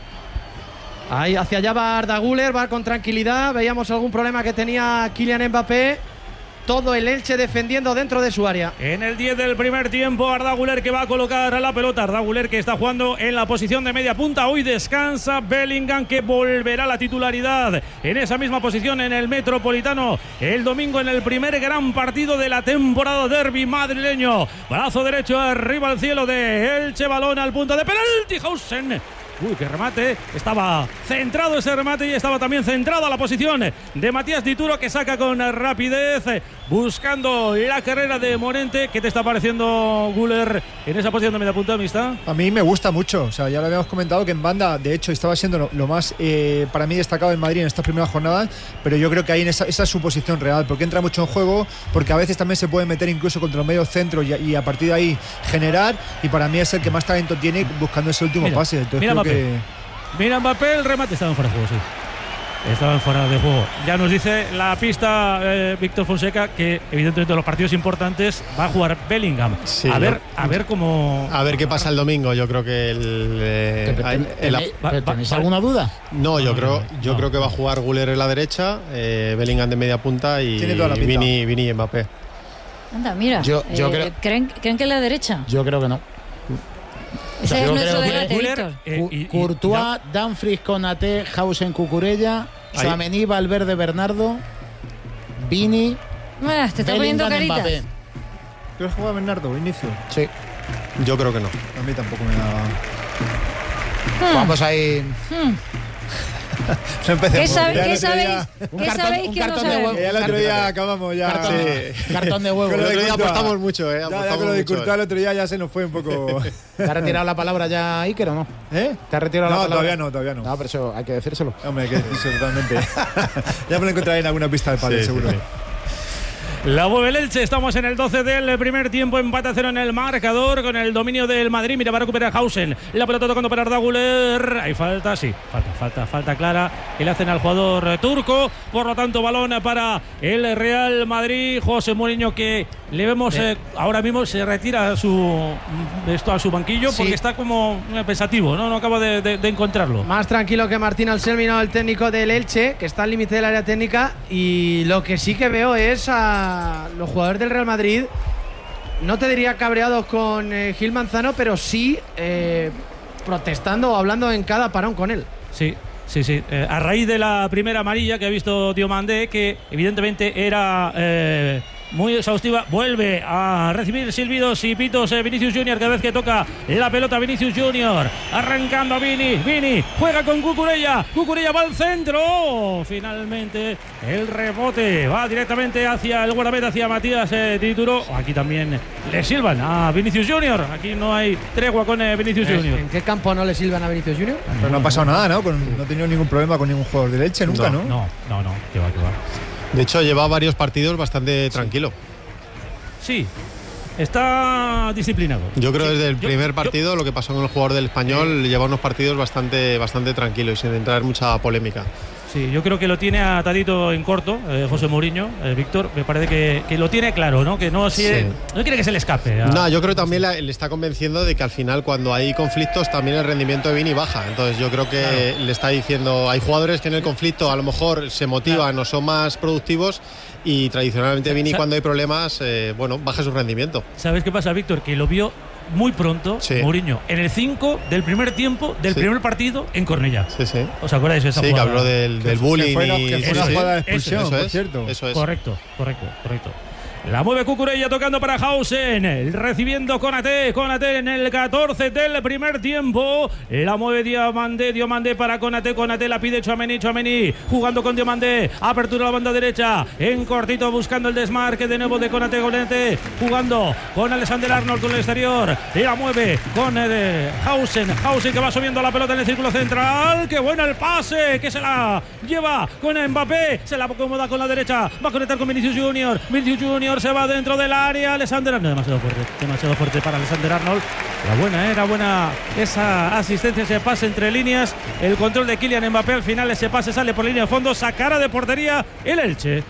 [SPEAKER 1] Ahí hacia allá va Arda Güler, va con tranquilidad. Veíamos algún problema que tenía Kylian Mbappé. Todo el Elche defendiendo dentro de su área.
[SPEAKER 10] En el diez del primer tiempo, Arda Güler que va a colocar a la pelota. Arda Güler que está jugando en la posición de media punta. Hoy descansa Bellingham, que volverá a la titularidad en esa misma posición en el Metropolitano el domingo en el primer gran partido de la temporada, derbi madrileño. Brazo derecho arriba al cielo de Elche, balón al punto de penalti. Hausen. Uy, qué remate. Estaba centrado ese remate y estaba también centrada la posición de Matías Dituro, que saca con rapidez buscando la carrera de Morente. ¿Qué te está pareciendo, Güler, en esa posición de media punta, amistad?
[SPEAKER 11] A mí me gusta mucho, o sea, ya lo habíamos comentado que en banda, de hecho, estaba siendo lo, lo más eh, para mí destacado en Madrid en estas primeras jornadas, pero yo creo que ahí en esa, esa es su posición real, porque entra mucho en juego, porque a veces también se puede meter incluso contra los medios centros y, y a partir de ahí generar, y para mí es el que más talento tiene buscando ese último
[SPEAKER 10] Mira,
[SPEAKER 11] pase. Entonces
[SPEAKER 10] mira
[SPEAKER 11] creo
[SPEAKER 10] Mbappé.
[SPEAKER 11] que...
[SPEAKER 10] Mira Mbappé, el remate estaba en fuera de juego, sí. Estaba en fuera de juego. Ya nos dice la pista eh, Víctor Fonseca que evidentemente en los partidos importantes va a jugar Bellingham.
[SPEAKER 12] Sí,
[SPEAKER 10] a ver,
[SPEAKER 12] yo-
[SPEAKER 10] a ver cómo.
[SPEAKER 12] A ver qué pasa el domingo. Yo creo que el. eh,
[SPEAKER 2] ¿Ten-
[SPEAKER 12] el-
[SPEAKER 2] ten-
[SPEAKER 12] el-
[SPEAKER 2] ten- ¿Tenéis alguna duda?
[SPEAKER 12] no, yo creo, yo
[SPEAKER 10] no.
[SPEAKER 12] creo que va a jugar Güler en la derecha, eh, Bellingham de media punta y
[SPEAKER 11] Tiene toda la pinta.
[SPEAKER 12] Vini, Vini y Mbappé.
[SPEAKER 5] Anda, mira.
[SPEAKER 2] Yo- yo
[SPEAKER 5] eh,
[SPEAKER 2] creo-
[SPEAKER 5] ¿creen, ¿Creen que es la derecha?
[SPEAKER 2] Yo creo que no.
[SPEAKER 5] Ese es
[SPEAKER 2] yo
[SPEAKER 5] nuestro
[SPEAKER 2] creo que
[SPEAKER 5] debate,
[SPEAKER 10] Güler,
[SPEAKER 5] Víctor.
[SPEAKER 10] eh,
[SPEAKER 2] Cu-
[SPEAKER 10] y- y-
[SPEAKER 2] Courtois, Dumfries, Konaté, Hausen, Cucurella,
[SPEAKER 12] Ahí.
[SPEAKER 2] Tchouaméni, Valverde, Bernardo, Vini,
[SPEAKER 5] Ah, te está poniendo
[SPEAKER 2] Bellingham,
[SPEAKER 5] caritas.
[SPEAKER 2] Mbappé.
[SPEAKER 11] ¿Tú has jugado Bernardo, inicio?
[SPEAKER 2] Sí.
[SPEAKER 12] Yo creo que no.
[SPEAKER 11] A mí tampoco me da...
[SPEAKER 5] Hmm.
[SPEAKER 2] Vamos ahí.
[SPEAKER 5] Hmm.
[SPEAKER 11] No empecemos.
[SPEAKER 5] ¿Qué, sabe-
[SPEAKER 11] Ya el
[SPEAKER 5] qué
[SPEAKER 11] otro
[SPEAKER 5] sabéis?
[SPEAKER 11] día-
[SPEAKER 2] Un
[SPEAKER 5] ¿Qué
[SPEAKER 2] cartón-
[SPEAKER 5] sabéis
[SPEAKER 2] un
[SPEAKER 5] que no
[SPEAKER 2] cartón de
[SPEAKER 5] sabéis?
[SPEAKER 2] huevo.
[SPEAKER 11] Ya el otro día acabamos ya.
[SPEAKER 2] Cartón,
[SPEAKER 12] Sí.
[SPEAKER 2] cartón de huevo.
[SPEAKER 11] Con
[SPEAKER 12] El
[SPEAKER 11] lo de
[SPEAKER 12] otro día
[SPEAKER 11] Courtois.
[SPEAKER 12] apostamos mucho, ¿eh?
[SPEAKER 11] Ya, ya
[SPEAKER 12] Apostamos
[SPEAKER 11] con lo de
[SPEAKER 12] mucho,
[SPEAKER 11] Courtois
[SPEAKER 12] ¿eh?
[SPEAKER 11] el otro día ya se nos fue un poco...
[SPEAKER 2] ¿Te ha retirado la palabra ya Iker o no?
[SPEAKER 11] ¿Eh?
[SPEAKER 2] ¿Te ha retirado la
[SPEAKER 11] No,
[SPEAKER 2] palabra?
[SPEAKER 11] todavía no, todavía no.
[SPEAKER 2] No, pero eso hay que decírselo.
[SPEAKER 11] Hombre, que sí, totalmente. Ya me lo encontraré en alguna pista de pádel,
[SPEAKER 12] Sí, sí,
[SPEAKER 11] seguro.
[SPEAKER 12] sí.
[SPEAKER 10] La mueve el Elche, estamos en el doce del primer tiempo, empate a cero en el marcador con el dominio del Madrid. Mira, va a recuperar Hausen, la pelota tocando para Arda Güler. Hay falta, sí, falta, falta, falta clara que le hacen al jugador turco. Por lo tanto, balón para el Real Madrid. José Mourinho, que le vemos eh, ahora mismo se retira a su, esto a su banquillo,
[SPEAKER 1] Sí.
[SPEAKER 10] porque está como eh, pensativo, ¿no? No acaba de, de- de encontrarlo.
[SPEAKER 1] Más tranquilo que Martín Anselmi, no, el técnico del Elche, que está al límite del área técnica. Y lo que sí que veo es a los jugadores del Real Madrid, no te diría cabreados con eh, Gil Manzano, pero sí eh, protestando o hablando en cada parón con él.
[SPEAKER 10] Sí, sí, sí. Eh, a raíz de la primera amarilla que ha visto Diomandé, que evidentemente era eh, muy exhaustiva, vuelve a recibir silbidos y pitos eh, Vinicius Junior cada vez que toca la pelota. Vinicius Junior arrancando a Vini. Vini juega con Cucurella. Cucurella va al centro. Finalmente el rebote va directamente hacia el guardameta, hacia Matías eh, Dituro. Aquí también le silban a Vinicius Junior. Aquí no hay tregua con eh, Vinicius Junior.
[SPEAKER 1] ¿En qué campo no le silban a Vinicius Junior?
[SPEAKER 11] Pero no ha pasado nada, ¿no? Con- no ha tenido ningún problema con ningún jugador de Leche, nunca, ¿no?
[SPEAKER 10] No, no, no, que va, que va.
[SPEAKER 12] De hecho, lleva varios partidos bastante tranquilo.
[SPEAKER 10] Sí, está disciplinado.
[SPEAKER 12] Yo creo
[SPEAKER 10] Sí,
[SPEAKER 12] desde el
[SPEAKER 10] yo-
[SPEAKER 12] primer
[SPEAKER 10] yo-
[SPEAKER 12] partido lo que pasó con el jugador del Español, lleva unos partidos bastante, bastante tranquilos, sin entrar en mucha polémica.
[SPEAKER 10] Sí, yo creo que lo tiene atadito en corto, eh, José Mourinho, eh, Víctor, me parece que, que lo tiene claro, ¿no? Que no, si, sí. no quiere que se le escape. A...
[SPEAKER 12] No, yo creo que también la, le está convenciendo de que al final cuando hay conflictos también el rendimiento de Vini baja. Entonces yo creo que claro. le está diciendo, hay jugadores que en el conflicto a lo mejor se motivan claro. o son más productivos y tradicionalmente Vini cuando hay problemas, eh, bueno, baja su rendimiento.
[SPEAKER 10] ¿Sabes qué pasa, Víctor? Que lo vio muy pronto, sí. Mourinho, en el cinco del primer tiempo del sí. primer partido en Cornellá.
[SPEAKER 12] Sí, sí.
[SPEAKER 10] ¿Os acordáis de esa
[SPEAKER 12] sí,
[SPEAKER 10] jugada?
[SPEAKER 12] Sí, que habló del, del bullying.
[SPEAKER 11] Que fue,
[SPEAKER 12] y...
[SPEAKER 11] que fue una
[SPEAKER 12] sí,
[SPEAKER 11] jugada de expulsión,
[SPEAKER 12] eso, eso
[SPEAKER 11] por
[SPEAKER 12] es,
[SPEAKER 11] cierto.
[SPEAKER 12] Eso es.
[SPEAKER 10] Correcto, correcto, correcto. La mueve Cucurella tocando para Hausen, recibiendo Konaté, Konaté en el catorce del primer tiempo. La mueve Diomandé, Diomandé para Konaté, Konaté la pide Tchouaméni, Tchouaméni jugando con Diomandé, apertura a la banda derecha, en cortito buscando el desmarque de nuevo de Konaté, Konaté jugando con Alexander Arnold con el exterior, y la mueve con eh, Hausen, Hausen que va subiendo la pelota en el círculo central, qué bueno el pase, que se la lleva con Mbappé, se la acomoda con la derecha, va a conectar con Vinicius Junior, Vinicius Junior se va dentro del área, Alexander Arnold, demasiado fuerte, demasiado fuerte para Alexander Arnold. Era buena, era buena esa asistencia, ese pase entre líneas, el control de Kylian Mbappé, al final ese pase sale por línea de fondo, sacará de portería el Elche.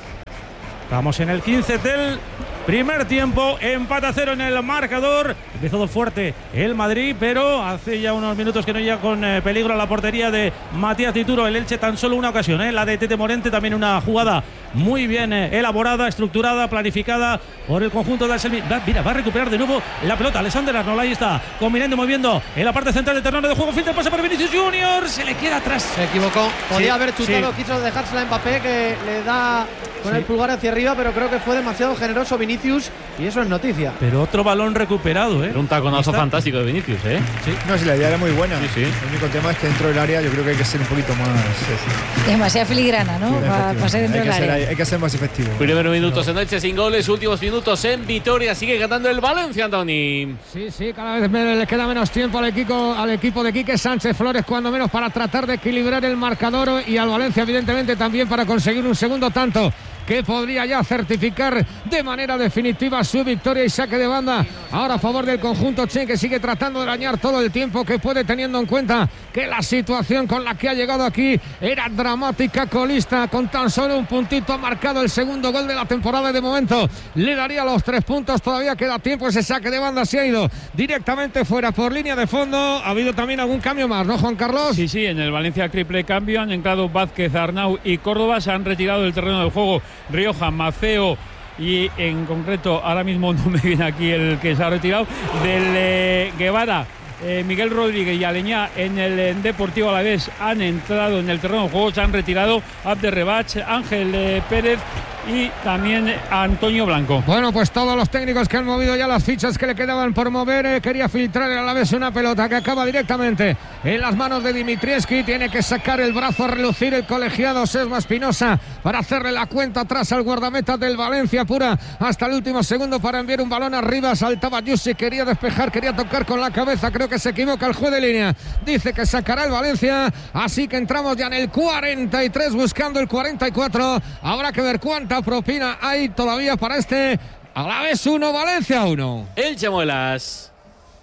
[SPEAKER 10] Estamos en el quince del primer tiempo, empate a cero en el marcador. Empezó fuerte el Madrid, pero hace ya unos minutos que no llega con eh, peligro a la portería de Matías Dituro. El Elche tan solo una ocasión, eh, la de Tete Morente, también una jugada muy bien eh, elaborada, estructurada, planificada por el conjunto de Anselmi. Va, mira, va a recuperar de nuevo la pelota Alexander Arnold, ahí está, combinando, moviendo en la parte central del terreno de juego, filtra, pasa para Vinicius Junior, se le queda atrás.
[SPEAKER 1] Se equivocó, podía
[SPEAKER 10] sí,
[SPEAKER 1] haber chutado,
[SPEAKER 10] sí.
[SPEAKER 1] quiso dejársela a Mbappé, que le da con sí. el pulgar hacia arriba, pero creo que fue demasiado generoso Vinicius y eso es noticia.
[SPEAKER 10] Pero otro balón recuperado, ¿eh?
[SPEAKER 6] Era un taconazo fantástico de Vinicius, ¿eh?
[SPEAKER 11] Sí. No, si la idea era muy buena.
[SPEAKER 6] Sí, sí.
[SPEAKER 11] El único tema es que dentro del área yo creo que hay que ser un poquito más... Sí, sí.
[SPEAKER 5] Demasiado filigrana, ¿no?
[SPEAKER 11] Sí,
[SPEAKER 5] para, para ser dentro
[SPEAKER 11] hay
[SPEAKER 5] del área.
[SPEAKER 11] Ser, hay que ser más efectivo.
[SPEAKER 6] Primeros minutos en Elche sin goles, últimos minutos en Vitoria. Sigue ganando el Valencia, Antoni.
[SPEAKER 7] Sí, sí, cada vez le queda menos tiempo al equipo, al equipo de Quique Sánchez Flores, cuando menos para tratar de equilibrar el marcador, y al Valencia evidentemente también para conseguir un segundo tanto que podría ya certificar de manera definitiva su victoria y saque de banda ahora a favor del conjunto Che, que sigue tratando de arañar todo el tiempo que puede, teniendo en cuenta que la situación con la que ha llegado aquí era dramática. Colista con tan solo un puntito ha marcado el segundo gol de la temporada y de momento le daría los tres puntos. Todavía queda tiempo, ese saque de banda se ha ido directamente fuera por línea de fondo. Ha habido también algún cambio más, ¿no, Juan Carlos?
[SPEAKER 8] Sí, sí, en el Valencia triple cambio han entrado Vázquez, Arnau y Córdoba, se han retirado del terreno del juego Rioja, Maceo y en concreto ahora mismo no me viene aquí el que se ha retirado del eh, Guevara, eh, Miguel Rodríguez y Aleñá en el en Deportivo Alavés han entrado en el terreno de juego, se han retirado Abderrebach, Ángel eh, Pérez y también Antonio Blanco.
[SPEAKER 7] Bueno, pues todos los técnicos que han movido ya las fichas que le quedaban por mover. Eh, quería filtrar a la vez una pelota que acaba directamente en las manos de Dimitrievski. Tiene que sacar el brazo a relucir el colegiado Sesma Espinosa para hacerle la cuenta atrás al guardameta del Valencia. Pura hasta el último segundo para enviar un balón arriba. Saltaba Yussi, quería despejar, quería tocar con la cabeza. Creo que se equivoca el juez de línea. Dice que sacará el Valencia. Así que entramos ya en el cuarenta y tres buscando el cuarenta y cuatro. Habrá que ver cuánto propina hay todavía para este Alavés uno, Valencia uno.
[SPEAKER 6] Elche Muelas.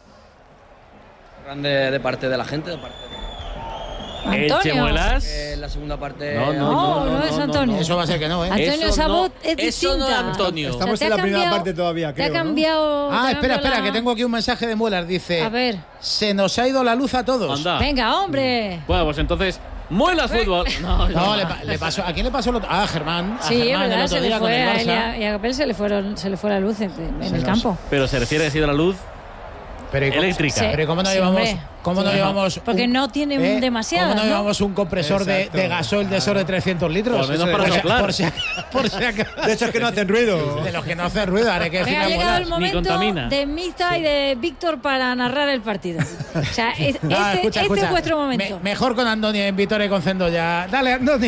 [SPEAKER 13] Grande de parte de la gente, de parte de...
[SPEAKER 6] Elche Muelas.
[SPEAKER 13] Eh, la segunda parte.
[SPEAKER 6] No, no,
[SPEAKER 5] no,
[SPEAKER 6] no, no,
[SPEAKER 5] no es Antonio.
[SPEAKER 2] Eso va a ser que no, ¿eh?
[SPEAKER 5] Antonio Sabot es distinta.
[SPEAKER 6] Eso no es Antonio.
[SPEAKER 11] Estamos
[SPEAKER 5] O sea,
[SPEAKER 11] en la
[SPEAKER 5] te ha
[SPEAKER 11] primera
[SPEAKER 5] cambiado-
[SPEAKER 11] parte todavía, creo.
[SPEAKER 5] Te ha cambiado.
[SPEAKER 2] Ah,
[SPEAKER 5] te ha
[SPEAKER 2] espera,
[SPEAKER 5] cambiado
[SPEAKER 2] espera,
[SPEAKER 5] la-
[SPEAKER 2] que tengo aquí un mensaje de Muelas. Dice:
[SPEAKER 5] A ver.
[SPEAKER 2] se nos ha ido la luz a todos.
[SPEAKER 6] Anda.
[SPEAKER 5] Venga, hombre.
[SPEAKER 6] Bueno, pues entonces, Muelas Fútbol. No,
[SPEAKER 2] No, le, pa- le pasó, ¿a quién le pasó el otro? Ah, a Germán. A
[SPEAKER 5] Sí, es
[SPEAKER 2] Germán el
[SPEAKER 5] verdad,
[SPEAKER 2] otro
[SPEAKER 5] se le
[SPEAKER 2] día con
[SPEAKER 5] fue
[SPEAKER 2] el
[SPEAKER 5] a él y
[SPEAKER 2] Barça.
[SPEAKER 5] a, y a Capel se le, fueron, se le fue la luz en, en el
[SPEAKER 2] nos-
[SPEAKER 5] campo.
[SPEAKER 6] Pero se refiere a si de la luz
[SPEAKER 2] Pero ¿y cómo-
[SPEAKER 6] eléctrica.
[SPEAKER 5] Sí.
[SPEAKER 2] Pero ¿y ¿cómo no
[SPEAKER 5] Sí,
[SPEAKER 2] llevamos,
[SPEAKER 5] hombre.
[SPEAKER 2] cómo no
[SPEAKER 5] Sí.
[SPEAKER 2] llevamos
[SPEAKER 5] Porque
[SPEAKER 2] un-
[SPEAKER 5] no tiene
[SPEAKER 2] ¿eh?
[SPEAKER 5] demasiadas,
[SPEAKER 2] ¿Cómo no
[SPEAKER 5] ¿no?
[SPEAKER 2] llevamos un compresor de,
[SPEAKER 11] Exacto.
[SPEAKER 2] de gasoil de esos de trescientos litros?
[SPEAKER 6] Por lo menos
[SPEAKER 2] Eso
[SPEAKER 6] para
[SPEAKER 2] de-
[SPEAKER 6] soplar.
[SPEAKER 2] Por si, ac- por si acaso.
[SPEAKER 11] De hecho, es que no hacen ruido.
[SPEAKER 2] De los que no hacen ruido, ahora hay que
[SPEAKER 5] Venga, ha
[SPEAKER 2] decirle a
[SPEAKER 5] llegado el
[SPEAKER 2] Muelas.
[SPEAKER 6] Ni
[SPEAKER 5] momento
[SPEAKER 6] contamina.
[SPEAKER 5] de Mista y de Víctor para narrar el partido. O sea, es- este,
[SPEAKER 2] No, escucha,
[SPEAKER 5] este
[SPEAKER 2] escucha.
[SPEAKER 5] es vuestro momento.
[SPEAKER 2] Me- mejor con Andoni en Vitoria y con Cendoya. Dale, Andoni.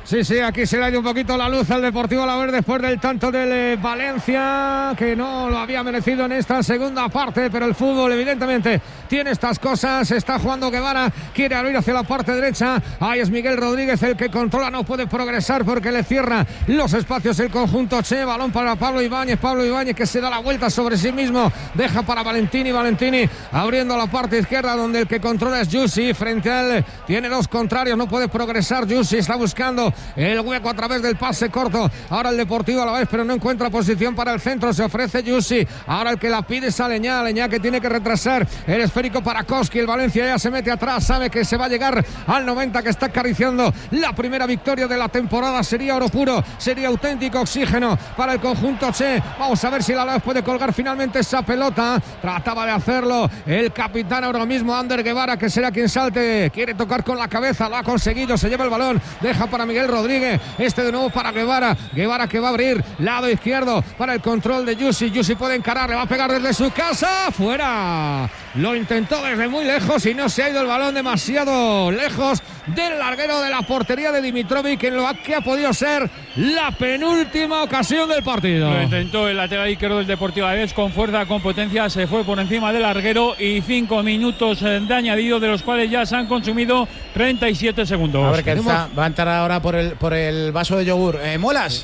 [SPEAKER 7] Sí, sí, aquí se le ha ido un poquito la luz al Deportivo Alavés después del tanto del eh, Valencia, que no lo había merecido en esta segunda parte, pero el fútbol evidentemente tiene estas cosas. Está jugando Guevara, quiere abrir hacia la parte derecha. Ahí es Miguel Rodríguez el que controla, no puede progresar porque le cierra los espacios el conjunto Che. Balón para Pablo Ibáñez, Pablo Ibáñez que se da la vuelta sobre sí mismo, deja para Valentini, Valentini abriendo la parte izquierda donde el que controla es Yusi, frente a él tiene dos contrarios, no puede progresar Yusi, está buscando el hueco a través del pase corto. Ahora el Deportivo Alavés, pero no encuentra posición para el centro. Se ofrece Yusi. Ahora el que la pide es Aleñá. Aleñá que tiene que retrasar el esférico para Koski. El Valencia ya se mete atrás. Sabe que se va a llegar al noventa, que está acariciando la primera victoria de la temporada. Sería oro puro. Sería auténtico oxígeno para el conjunto Che. Vamos a ver si el Alavés puede colgar finalmente esa pelota. Trataba de hacerlo el capitán ahora mismo, Ander Guevara, que será quien salte. Quiere tocar con la cabeza. Lo ha conseguido. Se lleva el balón. Deja para Miguel Rodríguez, este de nuevo para Guevara, Guevara que va a abrir lado izquierdo para el control de Yusi, Yusi puede encarar, le va a pegar desde su casa, fuera, lo intentó desde muy lejos y no se ha ido el balón demasiado lejos del larguero de la portería de Dimitrovic, en lo que ha podido ser la penúltima ocasión del partido.
[SPEAKER 8] Lo intentó el lateral izquierdo del Deportivo Alavés con fuerza, con potencia, se fue por encima del larguero y cinco minutos de añadido, de los cuales ya se han consumido treinta y siete segundos.
[SPEAKER 2] A ver qué está, va a entrar ahora por el, por el vaso de yogur. Eh, ¿Muelas?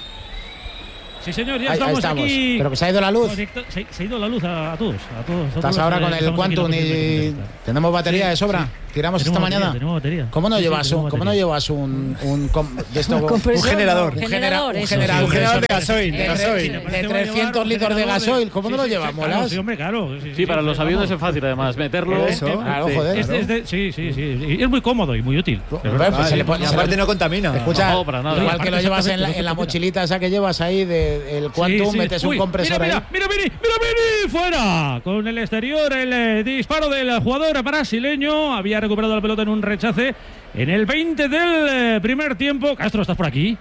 [SPEAKER 10] Sí, señor, ya
[SPEAKER 2] ahí,
[SPEAKER 10] estamos,
[SPEAKER 2] ahí estamos
[SPEAKER 10] aquí.
[SPEAKER 2] Pero que se ha ido la luz.
[SPEAKER 10] Se, se ha ido la luz a, a todos. A todos
[SPEAKER 2] Estás
[SPEAKER 10] todos
[SPEAKER 2] ahora
[SPEAKER 10] los,
[SPEAKER 2] con
[SPEAKER 10] eh,
[SPEAKER 2] el Quantum y tenemos batería
[SPEAKER 10] sí,
[SPEAKER 2] de sobra.
[SPEAKER 10] Sí.
[SPEAKER 2] Tiramos
[SPEAKER 10] tenemos
[SPEAKER 2] esta
[SPEAKER 10] batería,
[SPEAKER 2] mañana.
[SPEAKER 10] Tenemos batería.
[SPEAKER 2] ¿Cómo no
[SPEAKER 10] sí,
[SPEAKER 2] llevas
[SPEAKER 10] sí,
[SPEAKER 2] un, ¿cómo no llevas un un, com, de esto,
[SPEAKER 5] un,
[SPEAKER 11] un generador,
[SPEAKER 5] un
[SPEAKER 11] un
[SPEAKER 5] generador,
[SPEAKER 2] un
[SPEAKER 11] generador, un generador de gasoil,
[SPEAKER 2] de,
[SPEAKER 11] de gasoil.
[SPEAKER 2] de, de trescientos litros de gasoil? ¿Cómo
[SPEAKER 10] sí,
[SPEAKER 2] no lo
[SPEAKER 10] sí,
[SPEAKER 2] llevas,
[SPEAKER 10] sí,
[SPEAKER 2] Molas?
[SPEAKER 10] Claro, sí, hombre, claro. Sí,
[SPEAKER 6] Sí,
[SPEAKER 10] sí,
[SPEAKER 6] para
[SPEAKER 10] sí,
[SPEAKER 6] los
[SPEAKER 10] vamos.
[SPEAKER 6] aviones es fácil además meterlo.
[SPEAKER 2] Eso, claro,
[SPEAKER 6] sí.
[SPEAKER 2] joder.
[SPEAKER 10] Es de, es de, sí, sí, sí. Y es muy cómodo y muy útil.
[SPEAKER 2] Pues, pues, se le pone,
[SPEAKER 11] y aparte no contamina.
[SPEAKER 2] Escucha,
[SPEAKER 6] no, para nada.
[SPEAKER 2] igual que lo llevas en la,
[SPEAKER 10] Exactamente,
[SPEAKER 2] en la
[SPEAKER 10] lo que
[SPEAKER 2] mochilita esa que llevas ahí del Quantum,
[SPEAKER 10] sí, sí.
[SPEAKER 2] metes
[SPEAKER 10] Uy,
[SPEAKER 2] un compresor
[SPEAKER 10] mira,
[SPEAKER 2] ahí.
[SPEAKER 10] mira, mira, mira, mira, mira, fuera. Con el exterior, el eh, disparo del jugador brasileño. Había recuperado la pelota en un rechace en el veinte del eh, primer tiempo. Castro, ¿estás por aquí?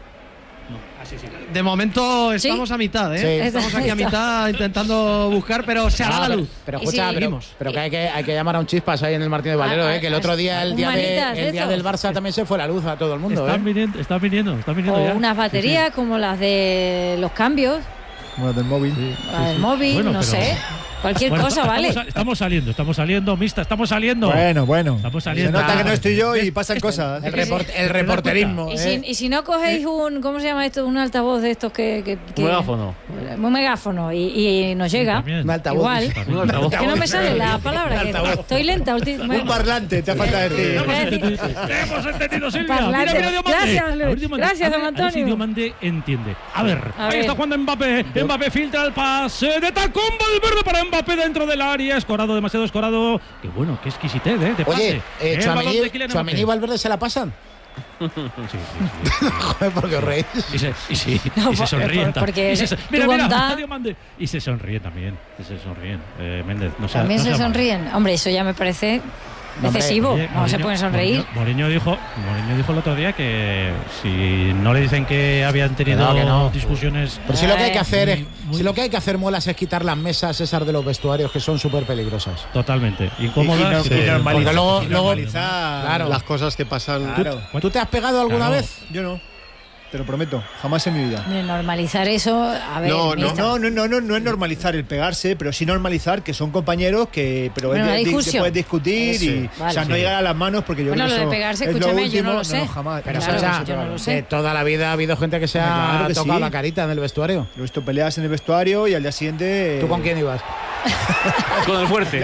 [SPEAKER 1] De momento estamos
[SPEAKER 5] ¿Sí?
[SPEAKER 1] a mitad, ¿eh?
[SPEAKER 2] Sí.
[SPEAKER 1] Estamos aquí a mitad intentando buscar, pero se hará
[SPEAKER 2] Ah,
[SPEAKER 1] la
[SPEAKER 2] pero,
[SPEAKER 1] luz.
[SPEAKER 2] pero
[SPEAKER 5] Y
[SPEAKER 2] escucha,
[SPEAKER 5] sí.
[SPEAKER 2] pero, pero que hay que hay que llamar a un chispas ahí en el Martínez Valero,
[SPEAKER 5] Ah,
[SPEAKER 2] eh, que el otro día, el
[SPEAKER 5] un
[SPEAKER 2] día, de,
[SPEAKER 5] manitas de
[SPEAKER 2] el día
[SPEAKER 5] estos.
[SPEAKER 2] del Barça también se fue la luz a todo el mundo,
[SPEAKER 10] Están
[SPEAKER 2] eh.
[SPEAKER 10] viniendo, están viniendo, están viniendo
[SPEAKER 5] O
[SPEAKER 10] ya.
[SPEAKER 5] unas baterías
[SPEAKER 10] Sí, sí.
[SPEAKER 5] como las de los cambios,
[SPEAKER 11] Como las del móvil.
[SPEAKER 5] la del móvil,
[SPEAKER 10] Bueno,
[SPEAKER 5] no
[SPEAKER 10] pero-
[SPEAKER 5] sé. Cualquier
[SPEAKER 10] Bueno,
[SPEAKER 5] cosa,
[SPEAKER 10] estamos,
[SPEAKER 5] vale.
[SPEAKER 10] Estamos saliendo, estamos saliendo, mista, estamos saliendo.
[SPEAKER 11] Bueno, bueno.
[SPEAKER 10] Estamos
[SPEAKER 11] Se
[SPEAKER 10] saliendo.
[SPEAKER 11] nota que no estoy yo y
[SPEAKER 10] Es-
[SPEAKER 11] pasan
[SPEAKER 10] es-
[SPEAKER 11] cosas.
[SPEAKER 2] El, report- el reporterismo.
[SPEAKER 5] Y
[SPEAKER 2] eh.
[SPEAKER 5] si, y si no cogéis un, ¿cómo se llama esto? Un altavoz de estos que... que, que-
[SPEAKER 6] Un megáfono.
[SPEAKER 5] Un megáfono y, y nos llega.
[SPEAKER 10] También.
[SPEAKER 2] Un altavoz.
[SPEAKER 5] Igual.
[SPEAKER 6] Un altavoz.
[SPEAKER 5] Que no me sale la palabra. Que
[SPEAKER 2] altavoz.
[SPEAKER 5] estoy lenta. ulti-
[SPEAKER 11] Un parlante, te ha falta decir.
[SPEAKER 10] Hemos
[SPEAKER 5] Eh,
[SPEAKER 10] entendido, hemos entendido, Silvia.
[SPEAKER 5] Parlante.
[SPEAKER 10] Mira, mira, Diomande.
[SPEAKER 5] Gracias,
[SPEAKER 10] A ver,
[SPEAKER 5] Luis.
[SPEAKER 10] Diomande.
[SPEAKER 5] Gracias,
[SPEAKER 10] A ver,
[SPEAKER 5] don
[SPEAKER 10] a ver si
[SPEAKER 5] Antonio.
[SPEAKER 10] Diomande entiende. A ver,
[SPEAKER 5] A
[SPEAKER 10] ahí
[SPEAKER 5] ver.
[SPEAKER 10] está jugando Mbappé. Mbappé filtra el pase de tacón, Valverde para Mbappé dentro del área. Escorado, demasiado escorado. Qué bueno, qué exquisitez, ¿eh? De
[SPEAKER 2] Oye,
[SPEAKER 10] pase.
[SPEAKER 2] eh,
[SPEAKER 10] El balón de Kylian
[SPEAKER 2] Chuamení y
[SPEAKER 10] Mbappé.
[SPEAKER 2] Valverde se la pasan.
[SPEAKER 10] Sí, sí, sí.
[SPEAKER 2] Joder, ¿por qué os reís?
[SPEAKER 10] Y se, y sí,
[SPEAKER 5] No,
[SPEAKER 10] y se
[SPEAKER 5] por-
[SPEAKER 10] sonríen.
[SPEAKER 5] por- porque
[SPEAKER 10] y se,
[SPEAKER 5] tu
[SPEAKER 10] mira, mira,
[SPEAKER 5] bondad-
[SPEAKER 10] Diomande. Y se sonríen también. Y se sonríen. Eh, Méndez, no sea-
[SPEAKER 5] También
[SPEAKER 10] no
[SPEAKER 5] se
[SPEAKER 10] sea malo.
[SPEAKER 5] sonríen. Hombre, eso ya me parece
[SPEAKER 2] No, hombre,
[SPEAKER 5] excesivo.
[SPEAKER 10] Oye,
[SPEAKER 5] No se
[SPEAKER 10] Mourinho-
[SPEAKER 5] pueden sonreír.
[SPEAKER 10] Mourinho, Mourinho dijo, Mourinho dijo el otro día que si no le dicen que habían tenido
[SPEAKER 2] Que no, que no.
[SPEAKER 10] discusiones.
[SPEAKER 2] Pero si lo que hay que hacer es,
[SPEAKER 10] Muy- muy-
[SPEAKER 2] si lo que hay que hacer, Molas, es quitar las mesas esas de los vestuarios que son súper peligrosas.
[SPEAKER 10] Totalmente.
[SPEAKER 11] Y, y,
[SPEAKER 10] Incómodas.
[SPEAKER 11] no- y
[SPEAKER 10] eh,
[SPEAKER 11] normalizar,
[SPEAKER 2] porque luego-
[SPEAKER 11] y
[SPEAKER 2] luego-
[SPEAKER 11] normalizar.
[SPEAKER 2] Claro.
[SPEAKER 12] Las cosas que pasan.
[SPEAKER 11] Claro.
[SPEAKER 2] ¿Tú te has pegado alguna
[SPEAKER 10] Claro.
[SPEAKER 2] vez?
[SPEAKER 11] Yo no. Te lo prometo. Jamás en mi vida.
[SPEAKER 5] Hombre, normalizar eso, a ver.
[SPEAKER 12] No, no,
[SPEAKER 5] mista.
[SPEAKER 11] No, no, no, no, no es normalizar el pegarse, pero sí normalizar que son compañeros que, pero
[SPEAKER 5] Bueno,
[SPEAKER 11] es
[SPEAKER 5] una
[SPEAKER 11] de- de-
[SPEAKER 5] discusión.
[SPEAKER 11] que puedes discutir
[SPEAKER 5] Sí,
[SPEAKER 11] y,
[SPEAKER 5] vale.
[SPEAKER 11] o sea, no
[SPEAKER 10] Sí.
[SPEAKER 11] llegar a las manos porque yo
[SPEAKER 5] Bueno,
[SPEAKER 11] creo que
[SPEAKER 5] lo de
[SPEAKER 11] eso
[SPEAKER 5] pegarse,
[SPEAKER 11] es lo
[SPEAKER 5] escúchame, yo
[SPEAKER 11] último.
[SPEAKER 5] no lo sé.
[SPEAKER 11] jamás.
[SPEAKER 2] Pero
[SPEAKER 5] Claro,
[SPEAKER 2] Sacha,
[SPEAKER 5] yo no lo sé.
[SPEAKER 2] que toda la vida ha habido gente que se ha
[SPEAKER 11] Claro que
[SPEAKER 2] tocado
[SPEAKER 11] sí.
[SPEAKER 2] la carita en el vestuario.
[SPEAKER 11] Lo he visto peleas en el vestuario y al día siguiente.
[SPEAKER 2] ¿Tú con quién ibas?
[SPEAKER 6] Con el fuerte.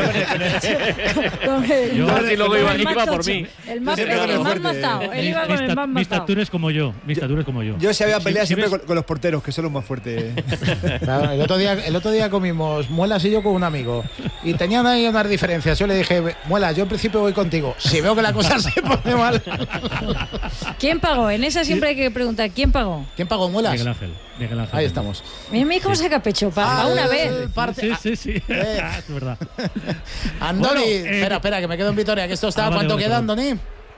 [SPEAKER 5] Con el-
[SPEAKER 10] Yo-
[SPEAKER 6] Yo si luego
[SPEAKER 5] con
[SPEAKER 6] iba,
[SPEAKER 5] el
[SPEAKER 6] iba
[SPEAKER 5] más
[SPEAKER 6] por
[SPEAKER 5] tocho.
[SPEAKER 6] mí.
[SPEAKER 5] El más,
[SPEAKER 11] siempre con
[SPEAKER 5] el
[SPEAKER 11] el
[SPEAKER 5] más
[SPEAKER 11] fuerte.
[SPEAKER 5] matado. Él
[SPEAKER 10] mis,
[SPEAKER 5] iba con
[SPEAKER 10] mis
[SPEAKER 5] el
[SPEAKER 10] ta-
[SPEAKER 5] más
[SPEAKER 10] mis
[SPEAKER 5] matado.
[SPEAKER 10] taturas como yo. Mis taturas como yo.
[SPEAKER 11] Yo si había
[SPEAKER 10] Si-
[SPEAKER 11] peleas
[SPEAKER 10] si
[SPEAKER 11] siempre
[SPEAKER 10] ves-
[SPEAKER 11] con, con los porteros, que son los más fuertes.
[SPEAKER 2] Claro, el otro día, el otro día comimos Muelas y yo con un amigo y tenían ahí unas diferencias. Yo le dije, Muelas, yo en principio voy contigo. Si veo que la cosa se pone mal.
[SPEAKER 5] ¿Quién pagó? En esa siempre hay que preguntar, ¿quién pagó?
[SPEAKER 2] ¿Quién pagó Muelas?
[SPEAKER 10] Miguel Ángel. Miguel Ángel.
[SPEAKER 2] Ahí estamos.
[SPEAKER 5] Mira, mira cómo saca pecho, para
[SPEAKER 2] Ah,
[SPEAKER 5] una
[SPEAKER 2] el-
[SPEAKER 5] vez.
[SPEAKER 2] parte-
[SPEAKER 10] Sí, sí, sí.
[SPEAKER 2] Eh.
[SPEAKER 10] es verdad.
[SPEAKER 2] Andoni,
[SPEAKER 10] Bueno, eh,
[SPEAKER 2] espera, espera, que me quedo en Vitoria, que esto está.
[SPEAKER 10] ah, vale,
[SPEAKER 2] ¿Cuánto
[SPEAKER 10] vale,
[SPEAKER 2] queda,
[SPEAKER 10] perdón.
[SPEAKER 2] Andoni?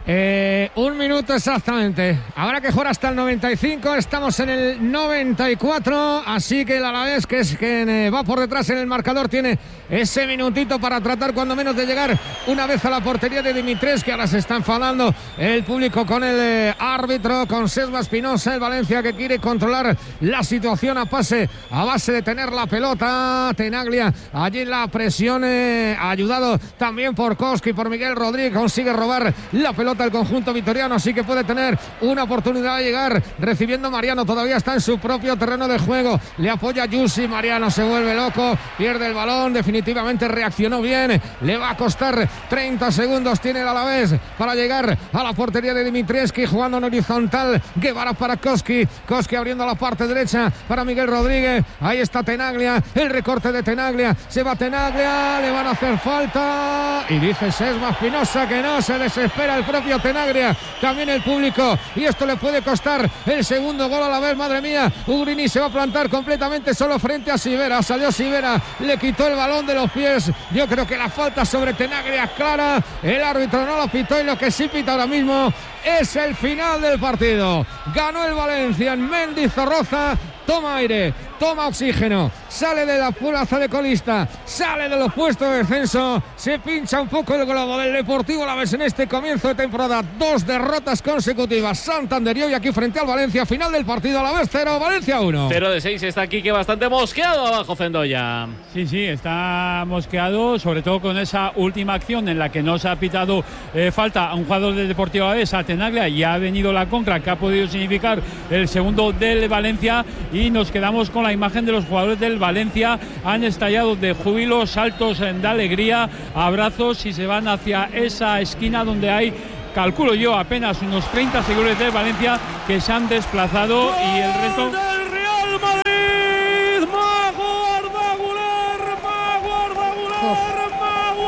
[SPEAKER 7] Eh, un minuto exactamente. Habrá que jugar hasta el noventa y cinco. Estamos en el noventa y cuatro. Así que el Alavés, que es quien eh, va por detrás en el marcador, tiene ese minutito para tratar cuando menos de llegar una vez a la portería de Dimitrescu, que ahora se está enfadando el público con el eh, árbitro, con Sesma Espinosa. El Valencia que quiere controlar la situación a pase, a base de tener la pelota. Tenaglia allí en la presión, eh, ayudado también por Koski, por Miguel Rodríguez. Consigue robar la pelota el conjunto vitoriano, así que puede tener una oportunidad de llegar recibiendo Mariano. Todavía está en su propio terreno de juego, le apoya Yusi. Mariano se vuelve loco, pierde el balón, definitivamente reaccionó bien. Le va a costar treinta segundos, tiene el Alavés para llegar a la portería de Dimitrescu, jugando en horizontal. Guevara para Koski, Koski abriendo la parte derecha para Miguel Rodríguez. Ahí está Tenaglia, el recorte de Tenaglia, se va Tenaglia, le van a hacer falta y dice Sesma Espinosa que no, se desespera el propio Tenaglia, también el público, y esto le puede costar el segundo gol a la vez. Madre mía, Ugrini se va a plantar completamente solo frente a Sivera. Salió Sivera, le quitó el balón de los pies. Yo creo que la falta sobre Tenaglia es clara, el árbitro no lo pitó, y lo que sí pita ahora mismo es el final del partido. Ganó el Valencia en Mendizorroza. Toma aire, toma oxígeno, sale de la plaza de colista, sale de los puestos de descenso, se pincha un poco el globo del Deportivo Alavés en este comienzo de temporada. Dos derrotas consecutivas, Santander y hoy aquí frente al Valencia. Final del partido, Alavés cero, Valencia uno.
[SPEAKER 6] cero de seis, está aquí que bastante mosqueado abajo Zendoya.
[SPEAKER 8] Sí, sí, está mosqueado, sobre todo con esa última acción en la que no se ha pitado eh, falta a un jugador del Deportivo Alavés, a Tenaglia, y ha venido la contra que ha podido significar el segundo del Valencia. Y nos quedamos con la imagen de los jugadores del Valencia. Han estallado de júbilo, saltos de alegría, abrazos, y se van hacia esa esquina donde hay, calculo yo, apenas unos treinta seguidores del Valencia que se han desplazado. Y el resto
[SPEAKER 10] del Real Madrid. Mago Ardaguler, Mago Ardaguler, Mago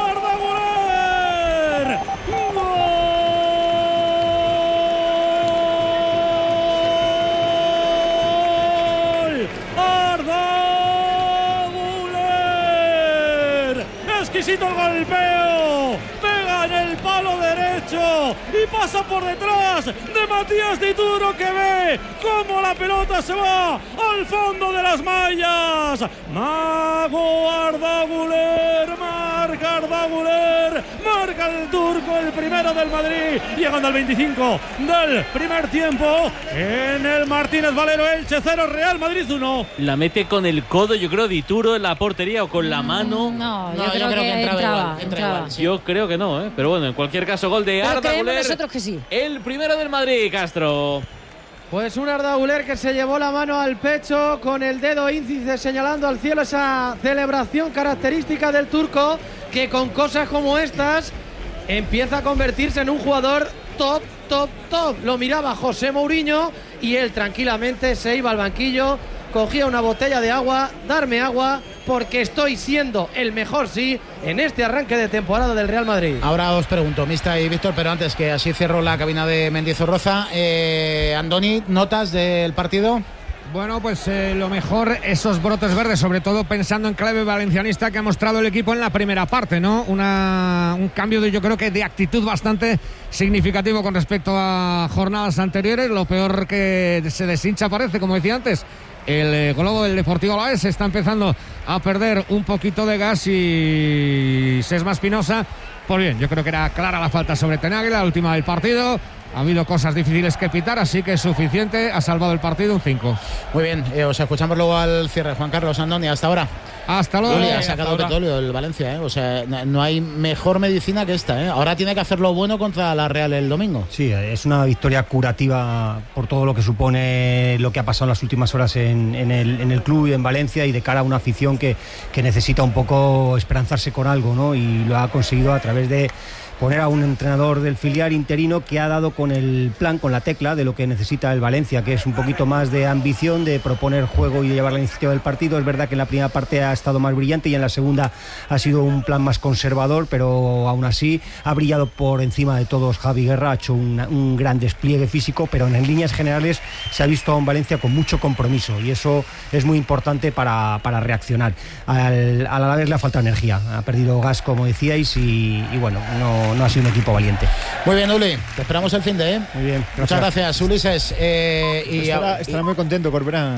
[SPEAKER 10] Ardaguler. Ardaguler. Exquisito el golpeo. Pega en el palo derecho y pasa por detrás de Matías Dituro, que ve cómo la pelota se va al fondo de las mallas. Mago Ardaguler, marca Ardaguler, marca el turco, el primero del Madrid, llegando al veinticinco del primer tiempo en el Martínez Valero. Elche cero, Real Madrid uno.
[SPEAKER 6] La mete con el codo, yo creo, Dituro en la portería, o con la mano.
[SPEAKER 5] No, yo,
[SPEAKER 6] No,
[SPEAKER 5] creo,
[SPEAKER 6] yo creo
[SPEAKER 5] que,
[SPEAKER 6] que entraba
[SPEAKER 5] entraba,
[SPEAKER 6] igual, entra
[SPEAKER 5] entraba.
[SPEAKER 6] igual, sí. Yo creo que no, ¿eh? Pero bueno, en cualquier caso, gol de
[SPEAKER 5] Pero
[SPEAKER 6] Arda
[SPEAKER 5] creemos
[SPEAKER 6] Güler,
[SPEAKER 5] nosotros que sí.
[SPEAKER 6] el primero del Madrid, Castro.
[SPEAKER 1] Pues un Arda Güler que se llevó la mano al pecho, con el dedo índice señalando al cielo, esa celebración característica del turco, que con cosas como estas empieza a convertirse en un jugador top, top, top. Lo miraba José Mourinho y él tranquilamente se iba al banquillo, cogía una botella de agua, darme agua, porque estoy siendo el mejor, sí, en este arranque de temporada del Real Madrid.
[SPEAKER 2] Ahora os pregunto, Mista y Víctor, pero antes que así cierro la cabina de Mendizorroza. Eh, Andoni, ¿notas del partido?
[SPEAKER 7] Bueno, pues eh, lo mejor, esos brotes verdes, sobre todo pensando en clave valencianista que ha mostrado el equipo en la primera parte, ¿no? Una, un cambio de, yo creo que de actitud bastante significativo con respecto a jornadas anteriores. Lo peor que se deshincha parece, como decía antes, el eh, globo del Deportivo Alavés. Está empezando a perder un poquito de gas y Sesma Espinosa, pues bien, yo creo que era clara la falta sobre Tenaglia, la última del partido. Ha habido cosas difíciles que pitar, así que es suficiente, ha salvado el partido, un cinco.
[SPEAKER 2] Muy bien, eh, os escuchamos luego al cierre. Juan Carlos, Andoni, hasta ahora.
[SPEAKER 7] Hasta luego.
[SPEAKER 2] Uli, ha sacado petróleo el Valencia, ¿eh? O sea, no hay mejor medicina que esta, ¿eh? Ahora tiene que hacer lo bueno contra la Real el domingo.
[SPEAKER 9] Sí, es una victoria curativa por todo lo que supone lo que ha pasado en las últimas horas en, en, el, en el club y en Valencia, y de cara a una afición que, que necesita un poco esperanzarse con algo, ¿no? Y lo ha conseguido a través de poner a un entrenador del filial interino que ha dado con el plan, con la tecla de lo que necesita el Valencia, que es un poquito más de ambición, de proponer juego y de llevar la iniciativa del partido. Es verdad que en la primera parte ha estado más brillante y en la segunda ha sido un plan más conservador, pero aún así ha brillado por encima de todos Javi Guerra, ha hecho un, un gran despliegue físico, pero en líneas generales se ha visto a un Valencia con mucho compromiso, y eso es muy importante para, para reaccionar. Al, al Alavés le ha faltado energía, ha perdido gas, como decíais, y, y bueno, no no, no ha sido un equipo valiente.
[SPEAKER 2] Muy bien, Uli, te esperamos el fin de, ¿eh?
[SPEAKER 11] Muy bien, gracias.
[SPEAKER 2] Muchas gracias, Ulises. Eh, y,
[SPEAKER 11] estará,
[SPEAKER 2] y,
[SPEAKER 11] estará muy contento Corberán.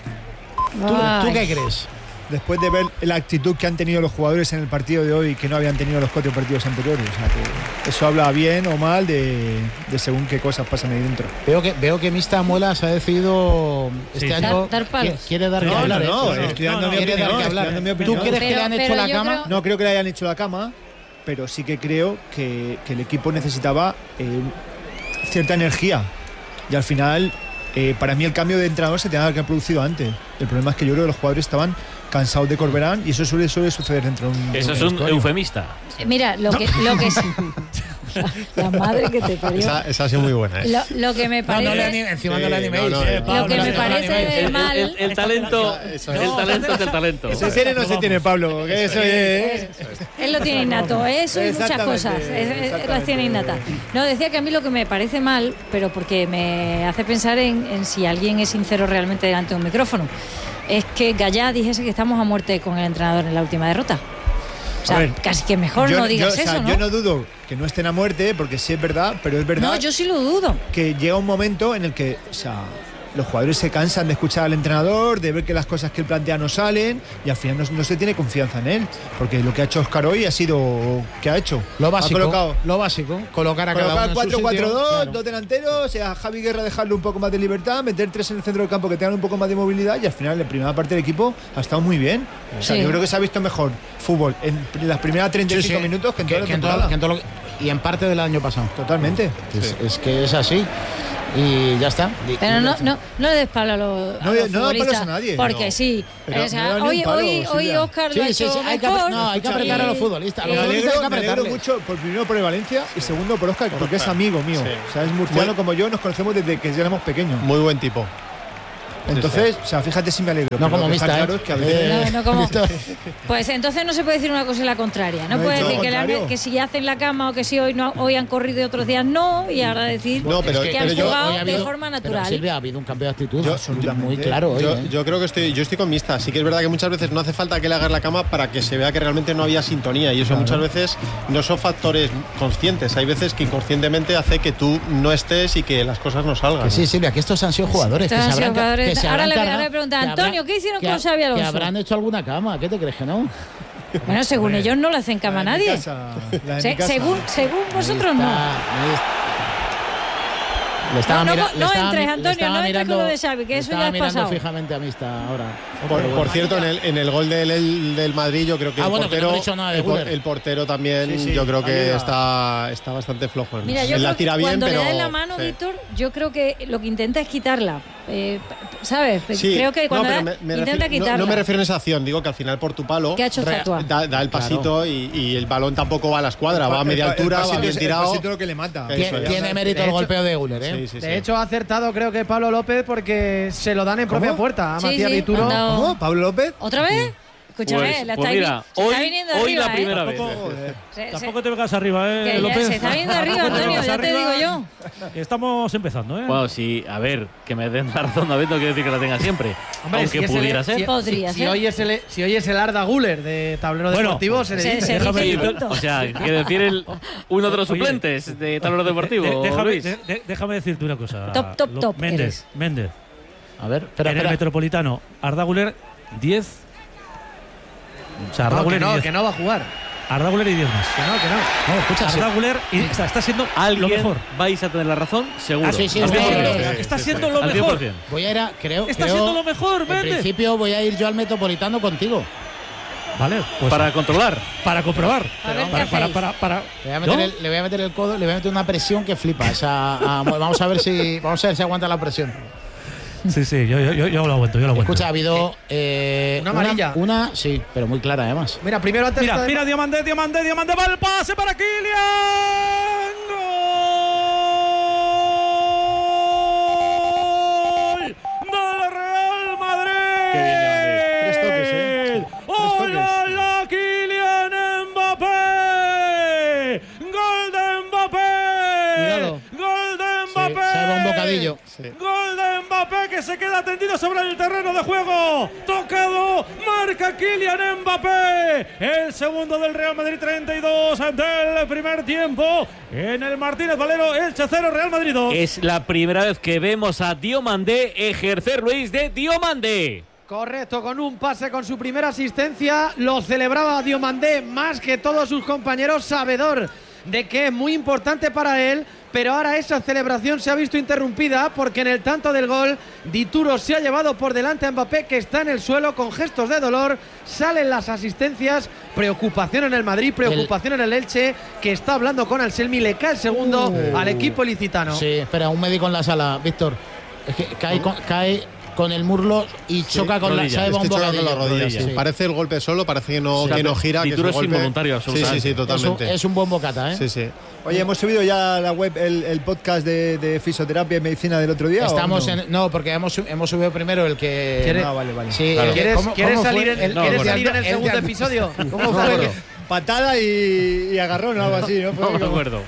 [SPEAKER 2] ¿Tú, ¿Tú qué crees?
[SPEAKER 11] Después de ver la actitud que han tenido los jugadores en el partido de hoy, que no habían tenido los cuatro partidos anteriores. O sea, que eso habla bien o mal de, de según qué cosas pasan ahí dentro.
[SPEAKER 2] Veo que veo que Mista Muelas ha decidido este
[SPEAKER 11] Sí.
[SPEAKER 2] año
[SPEAKER 5] Dar- dar palos.
[SPEAKER 2] quiere dar
[SPEAKER 11] No,
[SPEAKER 2] que
[SPEAKER 11] no,
[SPEAKER 2] hablar.
[SPEAKER 11] no,
[SPEAKER 2] ¿eh?
[SPEAKER 11] estoy dando mi
[SPEAKER 2] quiere
[SPEAKER 11] opinión,
[SPEAKER 2] dar que
[SPEAKER 11] estoy
[SPEAKER 2] hablar.
[SPEAKER 11] dando mi opinión.
[SPEAKER 2] ¿Tú crees que
[SPEAKER 5] Pero-
[SPEAKER 2] le han
[SPEAKER 5] pero
[SPEAKER 2] hecho la
[SPEAKER 5] yo
[SPEAKER 2] cama?
[SPEAKER 5] creo-
[SPEAKER 11] No creo que le hayan hecho la cama, pero sí que creo que, que el equipo necesitaba eh, cierta energía. Y al final, eh, para mí el cambio de entrenador se tenía que haber producido antes. El problema es que yo creo que los jugadores estaban cansados de Corberán y eso suele, suele suceder dentro de un...
[SPEAKER 6] Eso es
[SPEAKER 11] de
[SPEAKER 6] un
[SPEAKER 11] vestuario.
[SPEAKER 6] eufemista.
[SPEAKER 5] Mira, lo que, lo que sí- la madre que te parió.
[SPEAKER 12] Esa, esa ha sido muy buena, ¿eh?
[SPEAKER 5] Lo, lo que me
[SPEAKER 2] No,
[SPEAKER 5] parece.
[SPEAKER 2] no le anime- encima
[SPEAKER 12] Sí,
[SPEAKER 2] no le animéis.
[SPEAKER 12] no, no,
[SPEAKER 2] eh,
[SPEAKER 12] no.
[SPEAKER 2] Pablo,
[SPEAKER 5] Lo que
[SPEAKER 2] no
[SPEAKER 5] me
[SPEAKER 2] le
[SPEAKER 5] parece
[SPEAKER 2] animéis.
[SPEAKER 6] El,
[SPEAKER 5] mal.
[SPEAKER 6] el- el talento,
[SPEAKER 12] Eso
[SPEAKER 6] el
[SPEAKER 12] es.
[SPEAKER 6] talento es el talento.
[SPEAKER 11] Se tiene no se tiene, Pablo. Que eso es...
[SPEAKER 5] Él lo tiene innato, eso y muchas
[SPEAKER 11] Exactamente,
[SPEAKER 5] cosas. Es- es-
[SPEAKER 11] exactamente.
[SPEAKER 5] las tiene innatas. No, decía que a mí lo que me parece mal, pero porque me hace pensar en, en si alguien es sincero realmente delante de un micrófono, es que Gallá dijese que estamos a muerte con el entrenador en la última derrota. O sea,
[SPEAKER 11] A ver,
[SPEAKER 5] casi que mejor
[SPEAKER 11] yo,
[SPEAKER 5] no digas
[SPEAKER 11] yo, o sea,
[SPEAKER 5] eso, ¿no?
[SPEAKER 11] Yo no dudo que no estén a muerte, porque sí es verdad, pero es verdad
[SPEAKER 5] No, yo sí lo dudo.
[SPEAKER 11] que llega un momento en el que, o sea, los jugadores se cansan de escuchar al entrenador, de ver que las cosas que él plantea no salen y al final no, no se tiene confianza en él, porque lo que ha hecho Óscar hoy ha sido ¿qué ha hecho?
[SPEAKER 2] Lo básico,
[SPEAKER 11] ha colocado
[SPEAKER 2] lo básico, colocar a cada
[SPEAKER 11] Colocar
[SPEAKER 2] uno en
[SPEAKER 11] cuatro
[SPEAKER 2] su
[SPEAKER 11] cuatro
[SPEAKER 2] sitio,
[SPEAKER 11] dos,
[SPEAKER 2] claro.
[SPEAKER 11] dos delanteros, a Javi Guerra dejarle un poco más de libertad, meter tres en el centro del campo que tengan un poco más de movilidad y al final en la primera parte del equipo ha estado muy bien. O sea,
[SPEAKER 5] Sí.
[SPEAKER 11] yo creo que se ha visto mejor fútbol en las primeras treinta y cinco
[SPEAKER 2] Sí, sí.
[SPEAKER 11] minutos que en
[SPEAKER 2] Que-
[SPEAKER 11] toda la
[SPEAKER 2] que en toda-
[SPEAKER 11] temporada.
[SPEAKER 2] que en todo lo- y en parte del año pasado.
[SPEAKER 11] Totalmente.
[SPEAKER 2] Es, es que es así. Y ya está. Y-
[SPEAKER 5] Pero
[SPEAKER 2] y-
[SPEAKER 5] no, no, no le des palo a los, a
[SPEAKER 11] No,
[SPEAKER 5] los
[SPEAKER 11] no da palos
[SPEAKER 5] futbolistas,
[SPEAKER 11] a nadie.
[SPEAKER 5] porque
[SPEAKER 11] No.
[SPEAKER 5] sí.
[SPEAKER 11] Pero
[SPEAKER 5] O sea,
[SPEAKER 11] no da ni un
[SPEAKER 5] hoy,
[SPEAKER 11] palo,
[SPEAKER 5] hoy, hoy
[SPEAKER 11] Silvia.
[SPEAKER 5] Oscar
[SPEAKER 2] Sí,
[SPEAKER 5] lo ha
[SPEAKER 2] sí,
[SPEAKER 5] hecho
[SPEAKER 2] sí, hay que,
[SPEAKER 5] mejor.
[SPEAKER 2] apre- no, hay que apretar a los futbolistas. A los
[SPEAKER 11] Me
[SPEAKER 2] futbolistas hay
[SPEAKER 11] alegro,
[SPEAKER 2] que
[SPEAKER 11] me alegro
[SPEAKER 2] apretarles.
[SPEAKER 11] mucho, por primero por el Valencia y segundo por Óscar, porque es amigo mío.
[SPEAKER 12] Sí.
[SPEAKER 11] O sea, es murciano
[SPEAKER 12] Muy-
[SPEAKER 11] como yo, nos conocemos desde que éramos pequeños.
[SPEAKER 12] Muy buen tipo.
[SPEAKER 11] Entonces, o sea, fíjate si me alegro.
[SPEAKER 2] No
[SPEAKER 11] pero
[SPEAKER 2] como
[SPEAKER 11] lo que está
[SPEAKER 2] Mista,
[SPEAKER 11] claro
[SPEAKER 2] ¿eh?
[SPEAKER 11] es que a veces-
[SPEAKER 5] No, no como-
[SPEAKER 2] Visto-
[SPEAKER 5] Pues entonces no se puede decir una cosa y la contraria. No,
[SPEAKER 11] No,
[SPEAKER 5] puede
[SPEAKER 11] no,
[SPEAKER 5] decir que, le han-
[SPEAKER 11] contrario.
[SPEAKER 5] que si hacen la cama o que si hoy no hoy han corrido y otros días no, y ahora decir
[SPEAKER 12] No, pero-
[SPEAKER 5] que
[SPEAKER 12] pero
[SPEAKER 5] han
[SPEAKER 12] yo-
[SPEAKER 5] jugado
[SPEAKER 2] hoy ha
[SPEAKER 5] de
[SPEAKER 2] habido-
[SPEAKER 5] forma
[SPEAKER 2] pero,
[SPEAKER 5] natural.
[SPEAKER 2] Silvia, ha habido un cambio de actitud
[SPEAKER 12] Yo-
[SPEAKER 2] absolutamente muy
[SPEAKER 11] yo-
[SPEAKER 2] claro hoy.
[SPEAKER 12] Yo,
[SPEAKER 2] ¿eh?
[SPEAKER 12] yo creo que estoy, yo estoy con Mista. Sí que es verdad que muchas veces no hace falta que le hagas la cama para que se vea que realmente no había sintonía. Y eso muchas veces no son factores conscientes. Hay veces que inconscientemente hace que tú no estés y que las cosas no salgan.
[SPEAKER 2] Que sí, Silvia, que estos han sido jugadores.
[SPEAKER 5] Estos
[SPEAKER 2] que
[SPEAKER 5] han
[SPEAKER 2] se
[SPEAKER 5] sido
[SPEAKER 2] habrán, ca-
[SPEAKER 5] jugadores.
[SPEAKER 2] que se
[SPEAKER 5] Ahora
[SPEAKER 2] habrán
[SPEAKER 5] le- ahora
[SPEAKER 2] cargado-
[SPEAKER 5] le preguntan,
[SPEAKER 2] que habrán-
[SPEAKER 5] Antonio, ¿qué hicieron
[SPEAKER 2] que
[SPEAKER 5] con
[SPEAKER 2] ha-
[SPEAKER 5] Xabi Alonso?
[SPEAKER 2] Que habrán hecho alguna cama. ¿Qué te crees que no?
[SPEAKER 5] Bueno, según ellos no le hacen cama a
[SPEAKER 11] La de mi
[SPEAKER 5] nadie.
[SPEAKER 11] casa, la de
[SPEAKER 5] Se-
[SPEAKER 11] mi casa.
[SPEAKER 5] según, según vosotros no.
[SPEAKER 2] Está- Le estaba
[SPEAKER 5] No, no,
[SPEAKER 2] mira-
[SPEAKER 5] no
[SPEAKER 2] le estaba
[SPEAKER 5] entres,
[SPEAKER 2] mi- le
[SPEAKER 5] Antonio,
[SPEAKER 2] estaba
[SPEAKER 5] no entres con lo de
[SPEAKER 2] mirando-
[SPEAKER 5] Xavi, que
[SPEAKER 2] le
[SPEAKER 5] eso
[SPEAKER 2] estaba
[SPEAKER 5] ya es
[SPEAKER 2] mirando
[SPEAKER 5] pasado.
[SPEAKER 2] fijamente a Mista ahora.
[SPEAKER 12] Por,
[SPEAKER 2] Pero
[SPEAKER 12] por
[SPEAKER 2] bueno.
[SPEAKER 12] cierto, en el, en el gol del, el- del Madrid, yo creo que
[SPEAKER 2] Ah,
[SPEAKER 12] el,
[SPEAKER 2] bueno, que no
[SPEAKER 12] portero,
[SPEAKER 2] hemos dicho nada de
[SPEAKER 12] el, por-
[SPEAKER 2] Guller.
[SPEAKER 12] el portero también,
[SPEAKER 11] Sí, sí,
[SPEAKER 12] yo creo que
[SPEAKER 11] ayuda.
[SPEAKER 12] está, está bastante flojo.
[SPEAKER 5] Mira, yo
[SPEAKER 12] Él la
[SPEAKER 5] creo que
[SPEAKER 12] tira bien,
[SPEAKER 5] cuando
[SPEAKER 12] pero.
[SPEAKER 5] le das la mano,
[SPEAKER 12] sí.
[SPEAKER 5] Víctor, yo creo que lo que intenta es quitarla. Eh, ¿Sabes?
[SPEAKER 12] Sí,
[SPEAKER 5] creo que cuando
[SPEAKER 12] no,
[SPEAKER 5] da-
[SPEAKER 12] pero me- me
[SPEAKER 5] intenta
[SPEAKER 12] refiero- no-
[SPEAKER 5] quitarla.
[SPEAKER 12] No, me refiero a esa acción, digo que al final por tu palo
[SPEAKER 5] ¿Qué ha hecho
[SPEAKER 12] re-
[SPEAKER 5] Zatua?
[SPEAKER 12] da, da el pasito y, y el balón tampoco va a la escuadra,
[SPEAKER 11] El
[SPEAKER 12] va a
[SPEAKER 11] pa-
[SPEAKER 12] media
[SPEAKER 11] el pa-
[SPEAKER 12] altura,
[SPEAKER 11] el
[SPEAKER 12] va
[SPEAKER 11] pasito
[SPEAKER 12] bien
[SPEAKER 11] es- el
[SPEAKER 12] tirado.
[SPEAKER 11] pasito lo que le mata.
[SPEAKER 12] Eso
[SPEAKER 2] Tiene,
[SPEAKER 12] es.
[SPEAKER 2] tiene mérito
[SPEAKER 1] De
[SPEAKER 2] el
[SPEAKER 1] hecho-
[SPEAKER 2] golpeo de Guller, ¿eh?
[SPEAKER 12] Sí, sí, sí.
[SPEAKER 1] De hecho, ha acertado creo que Pablo López porque se lo dan en
[SPEAKER 11] ¿Cómo?
[SPEAKER 1] propia puerta a
[SPEAKER 5] Sí,
[SPEAKER 1] Matías
[SPEAKER 5] sí,
[SPEAKER 1] Dituro.
[SPEAKER 5] han dado-
[SPEAKER 11] ¿Cómo? ¿Pablo López?
[SPEAKER 5] ¿Otra vez? Escúchame,
[SPEAKER 6] Pues-
[SPEAKER 5] la
[SPEAKER 6] pues
[SPEAKER 5] está,
[SPEAKER 6] mira,
[SPEAKER 5] se
[SPEAKER 6] hoy-
[SPEAKER 5] está viniendo
[SPEAKER 6] hoy
[SPEAKER 5] arriba,
[SPEAKER 6] la primera
[SPEAKER 5] ¿eh?
[SPEAKER 6] vez.
[SPEAKER 11] Joder.
[SPEAKER 5] Se- se-
[SPEAKER 10] Tampoco te vengas arriba,
[SPEAKER 5] que
[SPEAKER 10] ¿eh,
[SPEAKER 5] ya
[SPEAKER 10] López?
[SPEAKER 5] se está viniendo arriba,
[SPEAKER 10] Tampoco te
[SPEAKER 5] Antonio,
[SPEAKER 10] vengas
[SPEAKER 5] ya te
[SPEAKER 10] arriba,
[SPEAKER 5] digo yo.
[SPEAKER 10] que Estamos empezando, ¿eh?
[SPEAKER 6] Bueno, sí, a ver, que me den la razón, David, no quiere decir que la tenga siempre.
[SPEAKER 1] Hombre,
[SPEAKER 6] aunque
[SPEAKER 1] si es el-
[SPEAKER 6] pudiera
[SPEAKER 1] si-
[SPEAKER 6] ser.
[SPEAKER 5] Podría
[SPEAKER 1] si,
[SPEAKER 5] ser.
[SPEAKER 1] hoy es el, si hoy es el Arda Guller de tablero
[SPEAKER 10] Bueno,
[SPEAKER 1] deportivo, se le
[SPEAKER 5] se-
[SPEAKER 1] dice.
[SPEAKER 5] se
[SPEAKER 10] Déjame
[SPEAKER 5] dice
[SPEAKER 10] ir,
[SPEAKER 5] y punto.
[SPEAKER 6] O sea, quiere decir el, uno de los
[SPEAKER 10] Oye,
[SPEAKER 6] suplentes de tablero deportivo,
[SPEAKER 10] De- déjame,
[SPEAKER 6] Luis.
[SPEAKER 10] de- de- déjame decirte una cosa.
[SPEAKER 5] Top, top,
[SPEAKER 10] Lo-
[SPEAKER 5] top
[SPEAKER 10] Méndez,
[SPEAKER 5] eres.
[SPEAKER 10] Méndez.
[SPEAKER 2] A ver, espera,
[SPEAKER 10] en el
[SPEAKER 2] espera.
[SPEAKER 10] Metropolitano, Arda Güler, diez. O sea, Arda
[SPEAKER 1] No, que
[SPEAKER 10] Güler y
[SPEAKER 1] no,
[SPEAKER 10] diez.
[SPEAKER 1] que no va a jugar.
[SPEAKER 10] Arda Güler y diez más.
[SPEAKER 1] Que no, que no.
[SPEAKER 2] No, escucha,
[SPEAKER 10] Arda Güler y- o sea, está siendo
[SPEAKER 6] Alguien
[SPEAKER 10] lo mejor.
[SPEAKER 6] vais a tener la razón, seguro.
[SPEAKER 2] Ah, sí, sí,
[SPEAKER 6] Al
[SPEAKER 2] sí,
[SPEAKER 6] cien por
[SPEAKER 2] sí,
[SPEAKER 6] cien.
[SPEAKER 2] sí,
[SPEAKER 10] Está
[SPEAKER 12] sí,
[SPEAKER 10] siendo
[SPEAKER 12] sí.
[SPEAKER 10] lo
[SPEAKER 6] Al cien por
[SPEAKER 10] mejor.
[SPEAKER 6] cien.
[SPEAKER 2] Voy a ir a, creo,
[SPEAKER 10] Está
[SPEAKER 2] creo-
[SPEAKER 10] siendo lo mejor,
[SPEAKER 2] En
[SPEAKER 10] Méndez.
[SPEAKER 2] principio voy a ir yo al Metropolitano contigo.
[SPEAKER 10] Vale, pues
[SPEAKER 6] Para controlar.
[SPEAKER 10] para comprobar.
[SPEAKER 5] A ver qué
[SPEAKER 10] para, para,
[SPEAKER 5] hacéis.
[SPEAKER 10] para, para-
[SPEAKER 2] Le voy, a meter
[SPEAKER 10] ¿No?
[SPEAKER 2] el, le voy a meter el codo, le voy a meter una presión que flipas. A- a- vamos a ver si vamos a ver si aguanta la presión.
[SPEAKER 10] Sí, sí, yo, yo, yo, yo lo aguanto, yo lo aguanto.
[SPEAKER 2] Escucha, ha habido eh,
[SPEAKER 1] Una amarilla.
[SPEAKER 2] Una, sí, pero muy clara además.
[SPEAKER 1] Mira, primero antes
[SPEAKER 10] Mira,
[SPEAKER 1] de-
[SPEAKER 10] mira, Diamandé, Diamandé, Diamandé, va el pase para Kylian. ¡Gol! ¡Del Real Madrid!
[SPEAKER 6] Qué bien, Diamandé.
[SPEAKER 11] Tres toques, ¿eh? Tres
[SPEAKER 10] ¡Hola,
[SPEAKER 11] toques.
[SPEAKER 10] la Kylian Mbappé! ¡Gol de Mbappé!
[SPEAKER 1] Cuidado.
[SPEAKER 10] ¡Gol de
[SPEAKER 2] Sí,
[SPEAKER 10] Mbappé!
[SPEAKER 2] se va un bocadillo.
[SPEAKER 10] Gol de Mbappé que se queda tendido sobre el terreno de juego. Tocado uno. Marca Kylian Mbappé. El segundo del Real Madrid, treinta y dos del primer tiempo. En el Martínez Valero, Elche cero, Real Madrid dos.
[SPEAKER 6] Es la primera vez que vemos a Diomandé ejercer, Luis, de Diomandé.
[SPEAKER 1] Correcto, con un pase, con su primera asistencia, lo celebraba Diomandé más que todos sus compañeros, sabedor de que es muy importante para él, pero ahora esa celebración se ha visto interrumpida porque en el tanto del gol Dituro se ha llevado por delante a Mbappé, que está en el suelo con gestos de dolor. Salen las asistencias, preocupación en el Madrid, preocupación el... en el Elche, que está hablando con Anselmi, le cae el segundo uh. al equipo ilicitano.
[SPEAKER 2] Sí, espera, un médico en la sala, Víctor, es que cae, con, cae con el muslo y choca sí, con
[SPEAKER 12] rodillas.
[SPEAKER 2] la,
[SPEAKER 12] es que
[SPEAKER 2] un
[SPEAKER 12] choca con las rodillas. Sí. Sí. Parece el golpe solo, parece que no, o sea, que no gira.
[SPEAKER 6] Dituro
[SPEAKER 12] que
[SPEAKER 6] es,
[SPEAKER 12] es golpe...
[SPEAKER 6] involuntario, absolutamente.
[SPEAKER 12] Sí, sí, sí, totalmente.
[SPEAKER 2] Es un, es un buen bocata, ¿eh?
[SPEAKER 12] Sí, sí.
[SPEAKER 11] Oye, hemos subido ya a la web el, el podcast de, de fisioterapia y medicina del otro día.
[SPEAKER 2] Estamos
[SPEAKER 11] no?
[SPEAKER 2] en. No, porque hemos, hemos subido primero el que.
[SPEAKER 11] ¿Quieres, ah, vale, vale.
[SPEAKER 2] Sí,
[SPEAKER 1] claro. ¿Quieres,
[SPEAKER 2] ¿cómo,
[SPEAKER 1] ¿quieres
[SPEAKER 2] cómo
[SPEAKER 1] salir, en,
[SPEAKER 2] el,
[SPEAKER 1] no, ¿quieres salir
[SPEAKER 2] el,
[SPEAKER 1] en el, el segundo el, episodio? ¿Cómo fue? No,
[SPEAKER 11] patada y, y agarrón o algo así, ¿no?
[SPEAKER 6] No me acuerdo.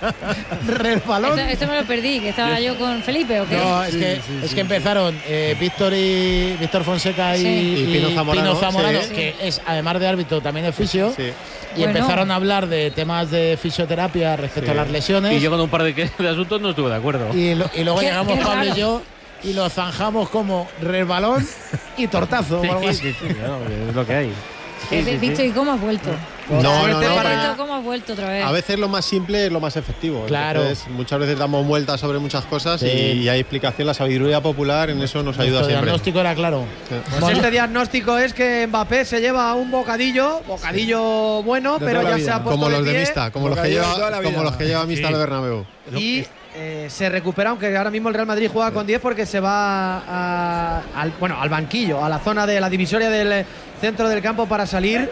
[SPEAKER 2] Resbalón.
[SPEAKER 5] Esto, esto me lo perdí, que estaba yo con Felipe o qué.
[SPEAKER 2] No, es
[SPEAKER 11] sí,
[SPEAKER 2] que,
[SPEAKER 11] sí,
[SPEAKER 2] es
[SPEAKER 11] sí.
[SPEAKER 2] que empezaron eh, Víctor y Víctor Fonseca y,
[SPEAKER 5] sí.
[SPEAKER 2] y,
[SPEAKER 12] y Pino Zamorano,
[SPEAKER 2] Pino Zamorano
[SPEAKER 12] sí.
[SPEAKER 2] que es además de árbitro también es fisio.
[SPEAKER 12] Sí.
[SPEAKER 2] Y
[SPEAKER 5] bueno.
[SPEAKER 2] empezaron a hablar de temas de fisioterapia respecto sí. a las lesiones.
[SPEAKER 6] Y yo con un par de, de asuntos no estuve de acuerdo.
[SPEAKER 2] Y, lo, y luego
[SPEAKER 5] ¿Qué,
[SPEAKER 2] llegamos
[SPEAKER 5] qué
[SPEAKER 2] Pablo
[SPEAKER 5] raro.
[SPEAKER 2] y yo y lo zanjamos como resbalón y tortazo.
[SPEAKER 6] Sí,
[SPEAKER 2] o algo así.
[SPEAKER 6] sí, sí, claro, es lo que hay.
[SPEAKER 5] Sí, sí, Víctor, sí. ¿Y cómo has vuelto?
[SPEAKER 12] No, no, no, no
[SPEAKER 5] para... ¿Cómo has vuelto otra vez?
[SPEAKER 12] A veces lo más simple es lo más efectivo.
[SPEAKER 2] Claro.
[SPEAKER 12] Entonces, muchas veces damos vueltas sobre muchas cosas sí. y, y hay explicación. La sabiduría popular en eso nos ayuda
[SPEAKER 2] Nuestro
[SPEAKER 12] siempre.
[SPEAKER 2] El diagnóstico era claro.
[SPEAKER 12] Sí.
[SPEAKER 1] Pues este diagnóstico es que Mbappé se lleva un bocadillo, bocadillo sí. bueno, de pero ya se ha puesto
[SPEAKER 12] como
[SPEAKER 1] de
[SPEAKER 12] los
[SPEAKER 1] pie.
[SPEAKER 12] de Mista, como los que lleva, como los que lleva Mista al sí. Bernabéu.
[SPEAKER 1] Y eh, se recupera, aunque ahora mismo el Real Madrid juega con diez porque se va a, al, bueno, al banquillo, a la zona de la divisoria del centro del campo para salir.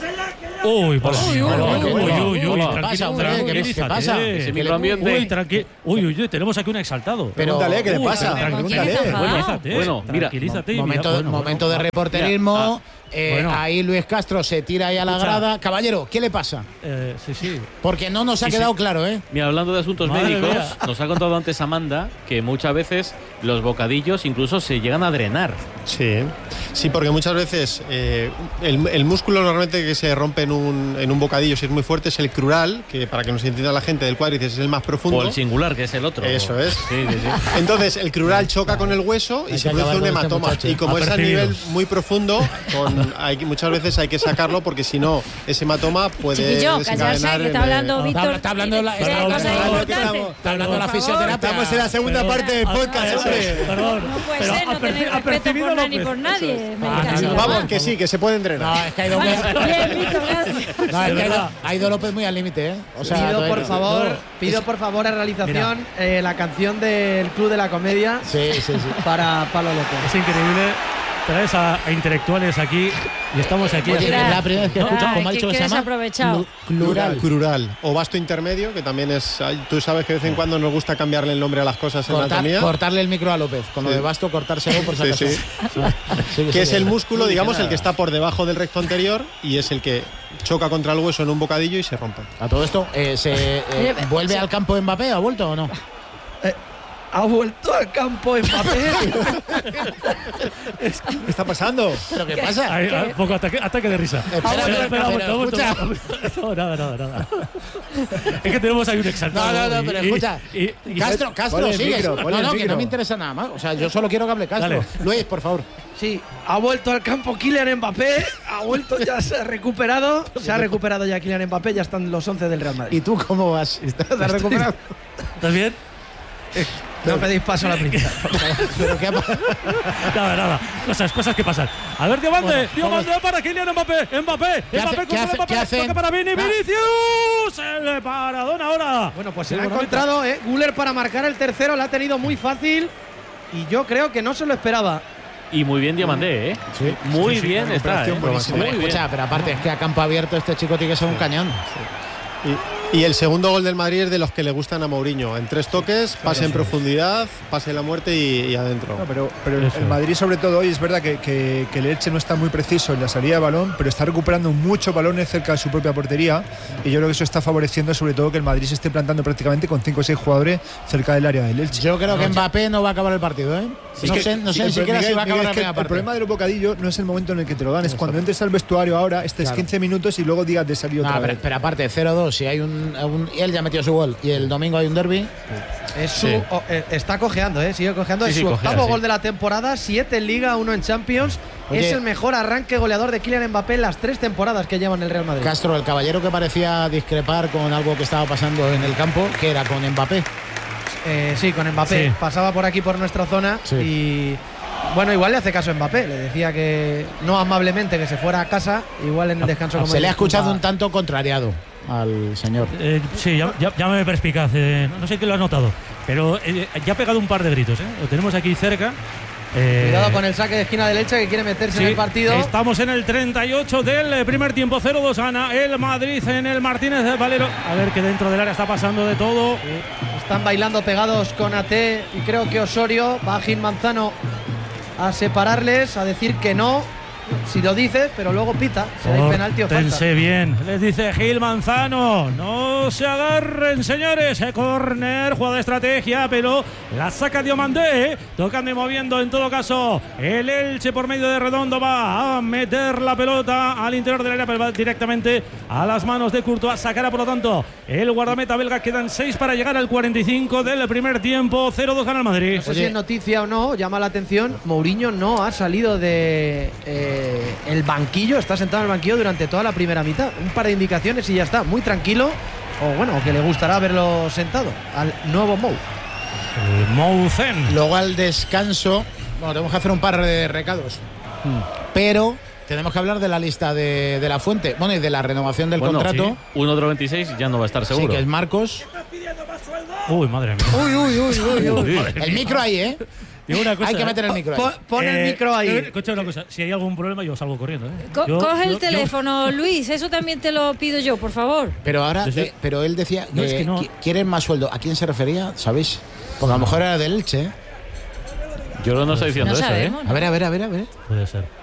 [SPEAKER 10] Uy, por
[SPEAKER 6] uy, uy,
[SPEAKER 10] uy, uy,
[SPEAKER 2] ¿Qué pasa, hombre? ¿Qué pasa?
[SPEAKER 6] Ese microambiente.
[SPEAKER 10] Uy, tranqui uy, uy, uy, tenemos aquí un exaltado.
[SPEAKER 11] Pero pregúntale, ¿qué le pasa?
[SPEAKER 5] Pregúntale.
[SPEAKER 10] Bueno,
[SPEAKER 6] bueno, mira,
[SPEAKER 10] mira,
[SPEAKER 2] momento,
[SPEAKER 10] bueno,
[SPEAKER 2] momento
[SPEAKER 10] bueno,
[SPEAKER 2] de reporterismo.
[SPEAKER 10] ah,
[SPEAKER 2] eh,
[SPEAKER 10] bueno.
[SPEAKER 2] Ahí Luis Castro se tira ahí a la
[SPEAKER 10] Escucha.
[SPEAKER 2] grada. Caballero, ¿qué le pasa?
[SPEAKER 10] Eh, sí, sí.
[SPEAKER 2] Porque no nos ha
[SPEAKER 6] Sí,
[SPEAKER 2] quedado
[SPEAKER 6] sí.
[SPEAKER 2] claro, ¿eh?
[SPEAKER 6] Mira, hablando de asuntos
[SPEAKER 10] Madre
[SPEAKER 6] médicos,
[SPEAKER 10] mía.
[SPEAKER 6] nos ha contado antes Amanda que muchas veces los bocadillos incluso se llegan a drenar.
[SPEAKER 12] Sí, sí, porque muchas veces eh, el, el músculo normalmente que se rompe en un, en un bocadillo, si es muy fuerte, es el crural, que para que nos entienda la gente del cuádriceps es el más profundo.
[SPEAKER 6] O el singular, que es el otro.
[SPEAKER 12] Eso es.
[SPEAKER 6] Sí, sí, sí.
[SPEAKER 12] Entonces el crural choca con el hueso y
[SPEAKER 2] Hay
[SPEAKER 12] se
[SPEAKER 2] que
[SPEAKER 12] produce
[SPEAKER 2] acabar
[SPEAKER 12] un
[SPEAKER 2] con este
[SPEAKER 12] hematoma.
[SPEAKER 2] muchacho.
[SPEAKER 12] Y como es a
[SPEAKER 10] Apercibido.
[SPEAKER 12] nivel muy profundo, con, hay, que- muchas veces hay que sacarlo porque si no, ese hematoma puede
[SPEAKER 5] Chiquillo,
[SPEAKER 12] desencadenar
[SPEAKER 5] callarse, que
[SPEAKER 12] el,
[SPEAKER 5] está
[SPEAKER 12] eh,
[SPEAKER 5] hablando
[SPEAKER 2] Está,
[SPEAKER 5] Víctor.
[SPEAKER 2] está hablando la,
[SPEAKER 5] de
[SPEAKER 2] está,
[SPEAKER 5] cosas
[SPEAKER 2] está-
[SPEAKER 5] importantes.
[SPEAKER 2] está hablando la
[SPEAKER 5] Por favor.
[SPEAKER 2] fisioterapia.
[SPEAKER 11] Estamos en la segunda
[SPEAKER 10] Pero-
[SPEAKER 11] parte del podcast,
[SPEAKER 10] Eso
[SPEAKER 11] hombre.
[SPEAKER 10] es, perdón.
[SPEAKER 5] No puede
[SPEAKER 10] Pero
[SPEAKER 5] ser, no
[SPEAKER 10] aperci-
[SPEAKER 5] tener respeto
[SPEAKER 10] apercibido
[SPEAKER 5] por nadie ni
[SPEAKER 10] López.
[SPEAKER 5] por nadie. Me
[SPEAKER 2] Ah,
[SPEAKER 5] casi
[SPEAKER 2] no, no,
[SPEAKER 5] igual.
[SPEAKER 12] Vamos, que sí, que se pueden drenar.
[SPEAKER 2] No, es que ha ido,
[SPEAKER 5] Vale,
[SPEAKER 2] muy-
[SPEAKER 5] bien, Víctor, gracias.
[SPEAKER 2] no, es que ha ido,
[SPEAKER 10] verdad.
[SPEAKER 2] ha ido López muy al límite, ¿eh? O sea,
[SPEAKER 1] pido por
[SPEAKER 2] todavía-
[SPEAKER 1] favor,
[SPEAKER 10] no.
[SPEAKER 1] pido por favor a realización eh, la canción del Club de la Comedia
[SPEAKER 2] Sí, sí, sí.
[SPEAKER 1] para Pablo López.
[SPEAKER 10] Es increíble. Traes a, a intelectuales aquí y estamos aquí.
[SPEAKER 2] Oye,
[SPEAKER 10] haciendo-
[SPEAKER 2] es la primera vez que
[SPEAKER 5] Ay,
[SPEAKER 2] escucho, ¿cómo ha
[SPEAKER 5] qué-
[SPEAKER 2] dicho que
[SPEAKER 5] qué
[SPEAKER 2] se llama?
[SPEAKER 5] desaprovechado.
[SPEAKER 2] Plural.
[SPEAKER 12] Crural o vasto intermedio, que también es. hay- Tú sabes que de vez en cuando nos gusta cambiarle el nombre a las cosas en
[SPEAKER 2] Cortar-
[SPEAKER 12] anatomía.
[SPEAKER 2] cortarle el micro a López. Con lo
[SPEAKER 12] Sí.
[SPEAKER 2] de basto, cortárselo por si
[SPEAKER 12] Sí,
[SPEAKER 2] acaso.
[SPEAKER 12] sí.
[SPEAKER 2] Sí,
[SPEAKER 12] Que
[SPEAKER 2] sí,
[SPEAKER 12] es
[SPEAKER 2] sí.
[SPEAKER 12] el músculo, digamos, el que está por debajo del recto anterior y es el que choca contra el hueso en un bocadillo y se rompe.
[SPEAKER 2] A todo esto, eh, se, eh,
[SPEAKER 5] Oye,
[SPEAKER 2] ¿vuelve
[SPEAKER 5] sí.
[SPEAKER 2] al campo Mbappé? ¿Ha vuelto o no?
[SPEAKER 1] Ha vuelto al campo Mbappé.
[SPEAKER 11] ¿Qué está pasando?
[SPEAKER 2] ¿Pero qué pasa?
[SPEAKER 10] Ay, ay, poco ataque, ataque de risa.
[SPEAKER 2] Espera,
[SPEAKER 10] Ah,
[SPEAKER 2] espera,
[SPEAKER 10] espera,
[SPEAKER 2] espera,
[SPEAKER 10] ha vuelto, ha
[SPEAKER 2] escucha.
[SPEAKER 10] vuelto. No, nada, nada, nada. Es que tenemos ahí un exaltado.
[SPEAKER 2] No, no, no,
[SPEAKER 10] y-
[SPEAKER 2] pero
[SPEAKER 10] y-
[SPEAKER 2] escucha.
[SPEAKER 10] y- y-
[SPEAKER 2] Castro, Castro,
[SPEAKER 11] Ponle el
[SPEAKER 2] sigues.
[SPEAKER 11] micro, ponle
[SPEAKER 2] No,
[SPEAKER 11] el
[SPEAKER 2] no, que
[SPEAKER 11] micro.
[SPEAKER 2] no me interesa nada más. O sea, yo solo quiero que hable Castro.
[SPEAKER 10] Dale.
[SPEAKER 2] Luis, por favor.
[SPEAKER 1] Sí, ha vuelto al campo Kylian Mbappé, ha vuelto, ya se ha recuperado, se ha recuperado ya Kylian Mbappé, ya están los once del Real Madrid.
[SPEAKER 2] ¿Y tú cómo vas? ¿Estás recuperado?
[SPEAKER 10] ¿Estás bien?
[SPEAKER 1] No pedís paso a la primera.
[SPEAKER 2] ¿Pero qué ha pasado?
[SPEAKER 10] Nada, nada. Cosas, cosas que pasan. A ver, Diamante.
[SPEAKER 2] Bueno,
[SPEAKER 10] Diamante para Kylian Mbappé. Mbappé.
[SPEAKER 2] ¿Qué hace-
[SPEAKER 10] Mbappé
[SPEAKER 2] qué
[SPEAKER 10] contra
[SPEAKER 2] hace-
[SPEAKER 10] Mbappé.
[SPEAKER 2] qué hacen?
[SPEAKER 10] Toca para Vini.
[SPEAKER 2] Va.
[SPEAKER 10] Vinicius. El paradón ahora.
[SPEAKER 1] Bueno, pues se
[SPEAKER 10] Sí,
[SPEAKER 1] la ha
[SPEAKER 10] bonito.
[SPEAKER 1] encontrado, ¿eh? Guller para marcar el tercero, la ha tenido muy fácil y yo creo que no se lo esperaba.
[SPEAKER 6] Y muy bien Diamandé, ¿eh?
[SPEAKER 2] Sí.
[SPEAKER 6] Muy
[SPEAKER 10] Sí, sí,
[SPEAKER 6] bien
[SPEAKER 10] una
[SPEAKER 6] está, ¿eh?
[SPEAKER 10] operación buenísima.
[SPEAKER 6] Muy
[SPEAKER 2] Hombre,
[SPEAKER 6] bien.
[SPEAKER 2] escucha, pero aparte es que a campo abierto este chico tiene que ser un cañón.
[SPEAKER 12] Y Y el segundo gol del Madrid es de los que le gustan a Mourinho. En tres toques, pase
[SPEAKER 11] Claro,
[SPEAKER 12] en
[SPEAKER 11] sí.
[SPEAKER 12] profundidad, pase en la muerte y, y adentro.
[SPEAKER 11] No, pero pero el, el Madrid, sobre todo hoy, es verdad que, que, que el Elche no está muy preciso en la salida de balón, pero está recuperando muchos balones cerca de su propia portería. Y yo creo que eso está favoreciendo, sobre todo, que el Madrid se esté plantando prácticamente con cinco o seis jugadores cerca del área del Elche.
[SPEAKER 2] Yo creo que
[SPEAKER 11] No,
[SPEAKER 2] Mbappé no va a acabar el partido, ¿eh?
[SPEAKER 11] Sí,
[SPEAKER 2] no
[SPEAKER 11] que-
[SPEAKER 2] sé, no
[SPEAKER 11] sí,
[SPEAKER 2] sé ni
[SPEAKER 11] pero
[SPEAKER 2] siquiera
[SPEAKER 11] Miguel,
[SPEAKER 2] si va a acabar
[SPEAKER 11] Miguel,
[SPEAKER 2] la
[SPEAKER 11] es que
[SPEAKER 2] primera
[SPEAKER 11] el
[SPEAKER 2] parte.
[SPEAKER 11] problema de los bocadillos no es el momento en el que te lo dan, es cuando entres al vestuario ahora, estés
[SPEAKER 2] Claro.
[SPEAKER 11] quince minutos y luego digas de salir
[SPEAKER 2] No,
[SPEAKER 11] otra
[SPEAKER 2] pero,
[SPEAKER 11] vez.
[SPEAKER 2] pero aparte, cero dos, si hay un, un- y él ya metió su gol y el domingo hay un derbi.
[SPEAKER 1] Es su,
[SPEAKER 2] Sí.
[SPEAKER 1] o- eh, está cojeando, ¿eh? Sigue cojeando.
[SPEAKER 2] Sí,
[SPEAKER 1] es
[SPEAKER 2] sí,
[SPEAKER 1] su
[SPEAKER 2] cojea,
[SPEAKER 1] octavo
[SPEAKER 2] sí.
[SPEAKER 1] gol de la temporada, siete en Liga, uno en Champions.
[SPEAKER 2] Oye.
[SPEAKER 1] Es el mejor arranque goleador de Kylian Mbappé en las tres temporadas que lleva en el Real Madrid.
[SPEAKER 2] Castro, el caballero que parecía discrepar con algo que estaba pasando en el campo, que era con Mbappé.
[SPEAKER 1] Eh, sí, con Mbappé.
[SPEAKER 2] Sí.
[SPEAKER 1] Pasaba por aquí, por nuestra zona
[SPEAKER 2] Sí.
[SPEAKER 1] y... Bueno, igual le hace caso a Mbappé. Le decía que no amablemente que se fuera a casa. Igual en el descanso como
[SPEAKER 2] Se le ha
[SPEAKER 1] disculpa-
[SPEAKER 2] escuchado un tanto contrariado al señor.
[SPEAKER 10] Eh, sí, ya, ya, llámame perspicaz. eh, no sé quién lo ha notado, pero eh, ya ha pegado un par de gritos. ¿eh? Lo tenemos aquí cerca. Eh,
[SPEAKER 1] Cuidado con el saque de esquina del Elche que quiere meterse
[SPEAKER 10] Sí,
[SPEAKER 1] en el partido.
[SPEAKER 10] Estamos en el treinta y ocho del primer tiempo, cero dos gana el Madrid en el Martínez de Valero. A ver que dentro del área está pasando de todo.
[SPEAKER 1] Están bailando pegados con A T y creo que Osorio. Va Gil Manzano a separarles, a decir que no. Si lo dice, pero luego pita. Si hay penalti o falta.
[SPEAKER 10] Pórtense bien, les dice Gil Manzano. No se agarren, señores. Eh, Corner, jugada de estrategia, pero la saca Diomandé. Tocando y moviendo, en todo caso, el Elche por medio de Redondo va a meter la pelota al interior del área, pero va directamente a las manos de Courtois. Sacará, por lo tanto, el guardameta belga. Quedan seis para llegar al cuarenta y cinco del primer tiempo. cero dos gana el Madrid.
[SPEAKER 1] No sé si es noticia o no, llama la atención. Mourinho no ha salido de eh, el banquillo, está sentado en el banquillo durante toda la primera mitad. Un par de indicaciones y ya está, muy tranquilo. O bueno, que le gustará verlo sentado al nuevo Mou.
[SPEAKER 10] Mouzen.
[SPEAKER 2] Luego al descanso, bueno, tenemos que hacer un par de recados. Pero tenemos que hablar de la lista de, de la Fuente. Bueno, y de la renovación del
[SPEAKER 6] Bueno,
[SPEAKER 2] contrato.
[SPEAKER 6] sí. uno de los veintiséis ya no va a estar seguro.
[SPEAKER 2] Sí, que es Marcos.
[SPEAKER 10] Uy, madre mía.
[SPEAKER 1] Uy, uy, uy, uy, uy.
[SPEAKER 2] El micro ahí, ¿eh?
[SPEAKER 10] Digo una cosa,
[SPEAKER 2] Hay que
[SPEAKER 10] ¿eh?
[SPEAKER 2] meter el micro ahí.
[SPEAKER 1] Pon, pon el
[SPEAKER 10] Eh,
[SPEAKER 1] micro ahí.
[SPEAKER 10] eh, Escucha una cosa, si hay algún problema yo salgo corriendo. ¿eh?
[SPEAKER 5] Co-
[SPEAKER 10] Yo-
[SPEAKER 5] coge el
[SPEAKER 10] yo-
[SPEAKER 5] teléfono, Luis, eso también te lo pido yo, por favor.
[SPEAKER 2] Pero ahora,
[SPEAKER 10] Yo sé-
[SPEAKER 2] eh, pero él decía
[SPEAKER 10] No,
[SPEAKER 2] que,
[SPEAKER 10] es que no.
[SPEAKER 2] qui- quieren más sueldo. ¿A quién se refería? ¿Sabéis? Porque a lo mejor era del Elche. ¿eh?
[SPEAKER 6] Yo no estoy diciendo
[SPEAKER 5] No
[SPEAKER 6] eso,
[SPEAKER 5] sabemos.
[SPEAKER 6] ¿eh?
[SPEAKER 2] A ver, a ver, a ver, a ver.
[SPEAKER 10] Puede ser.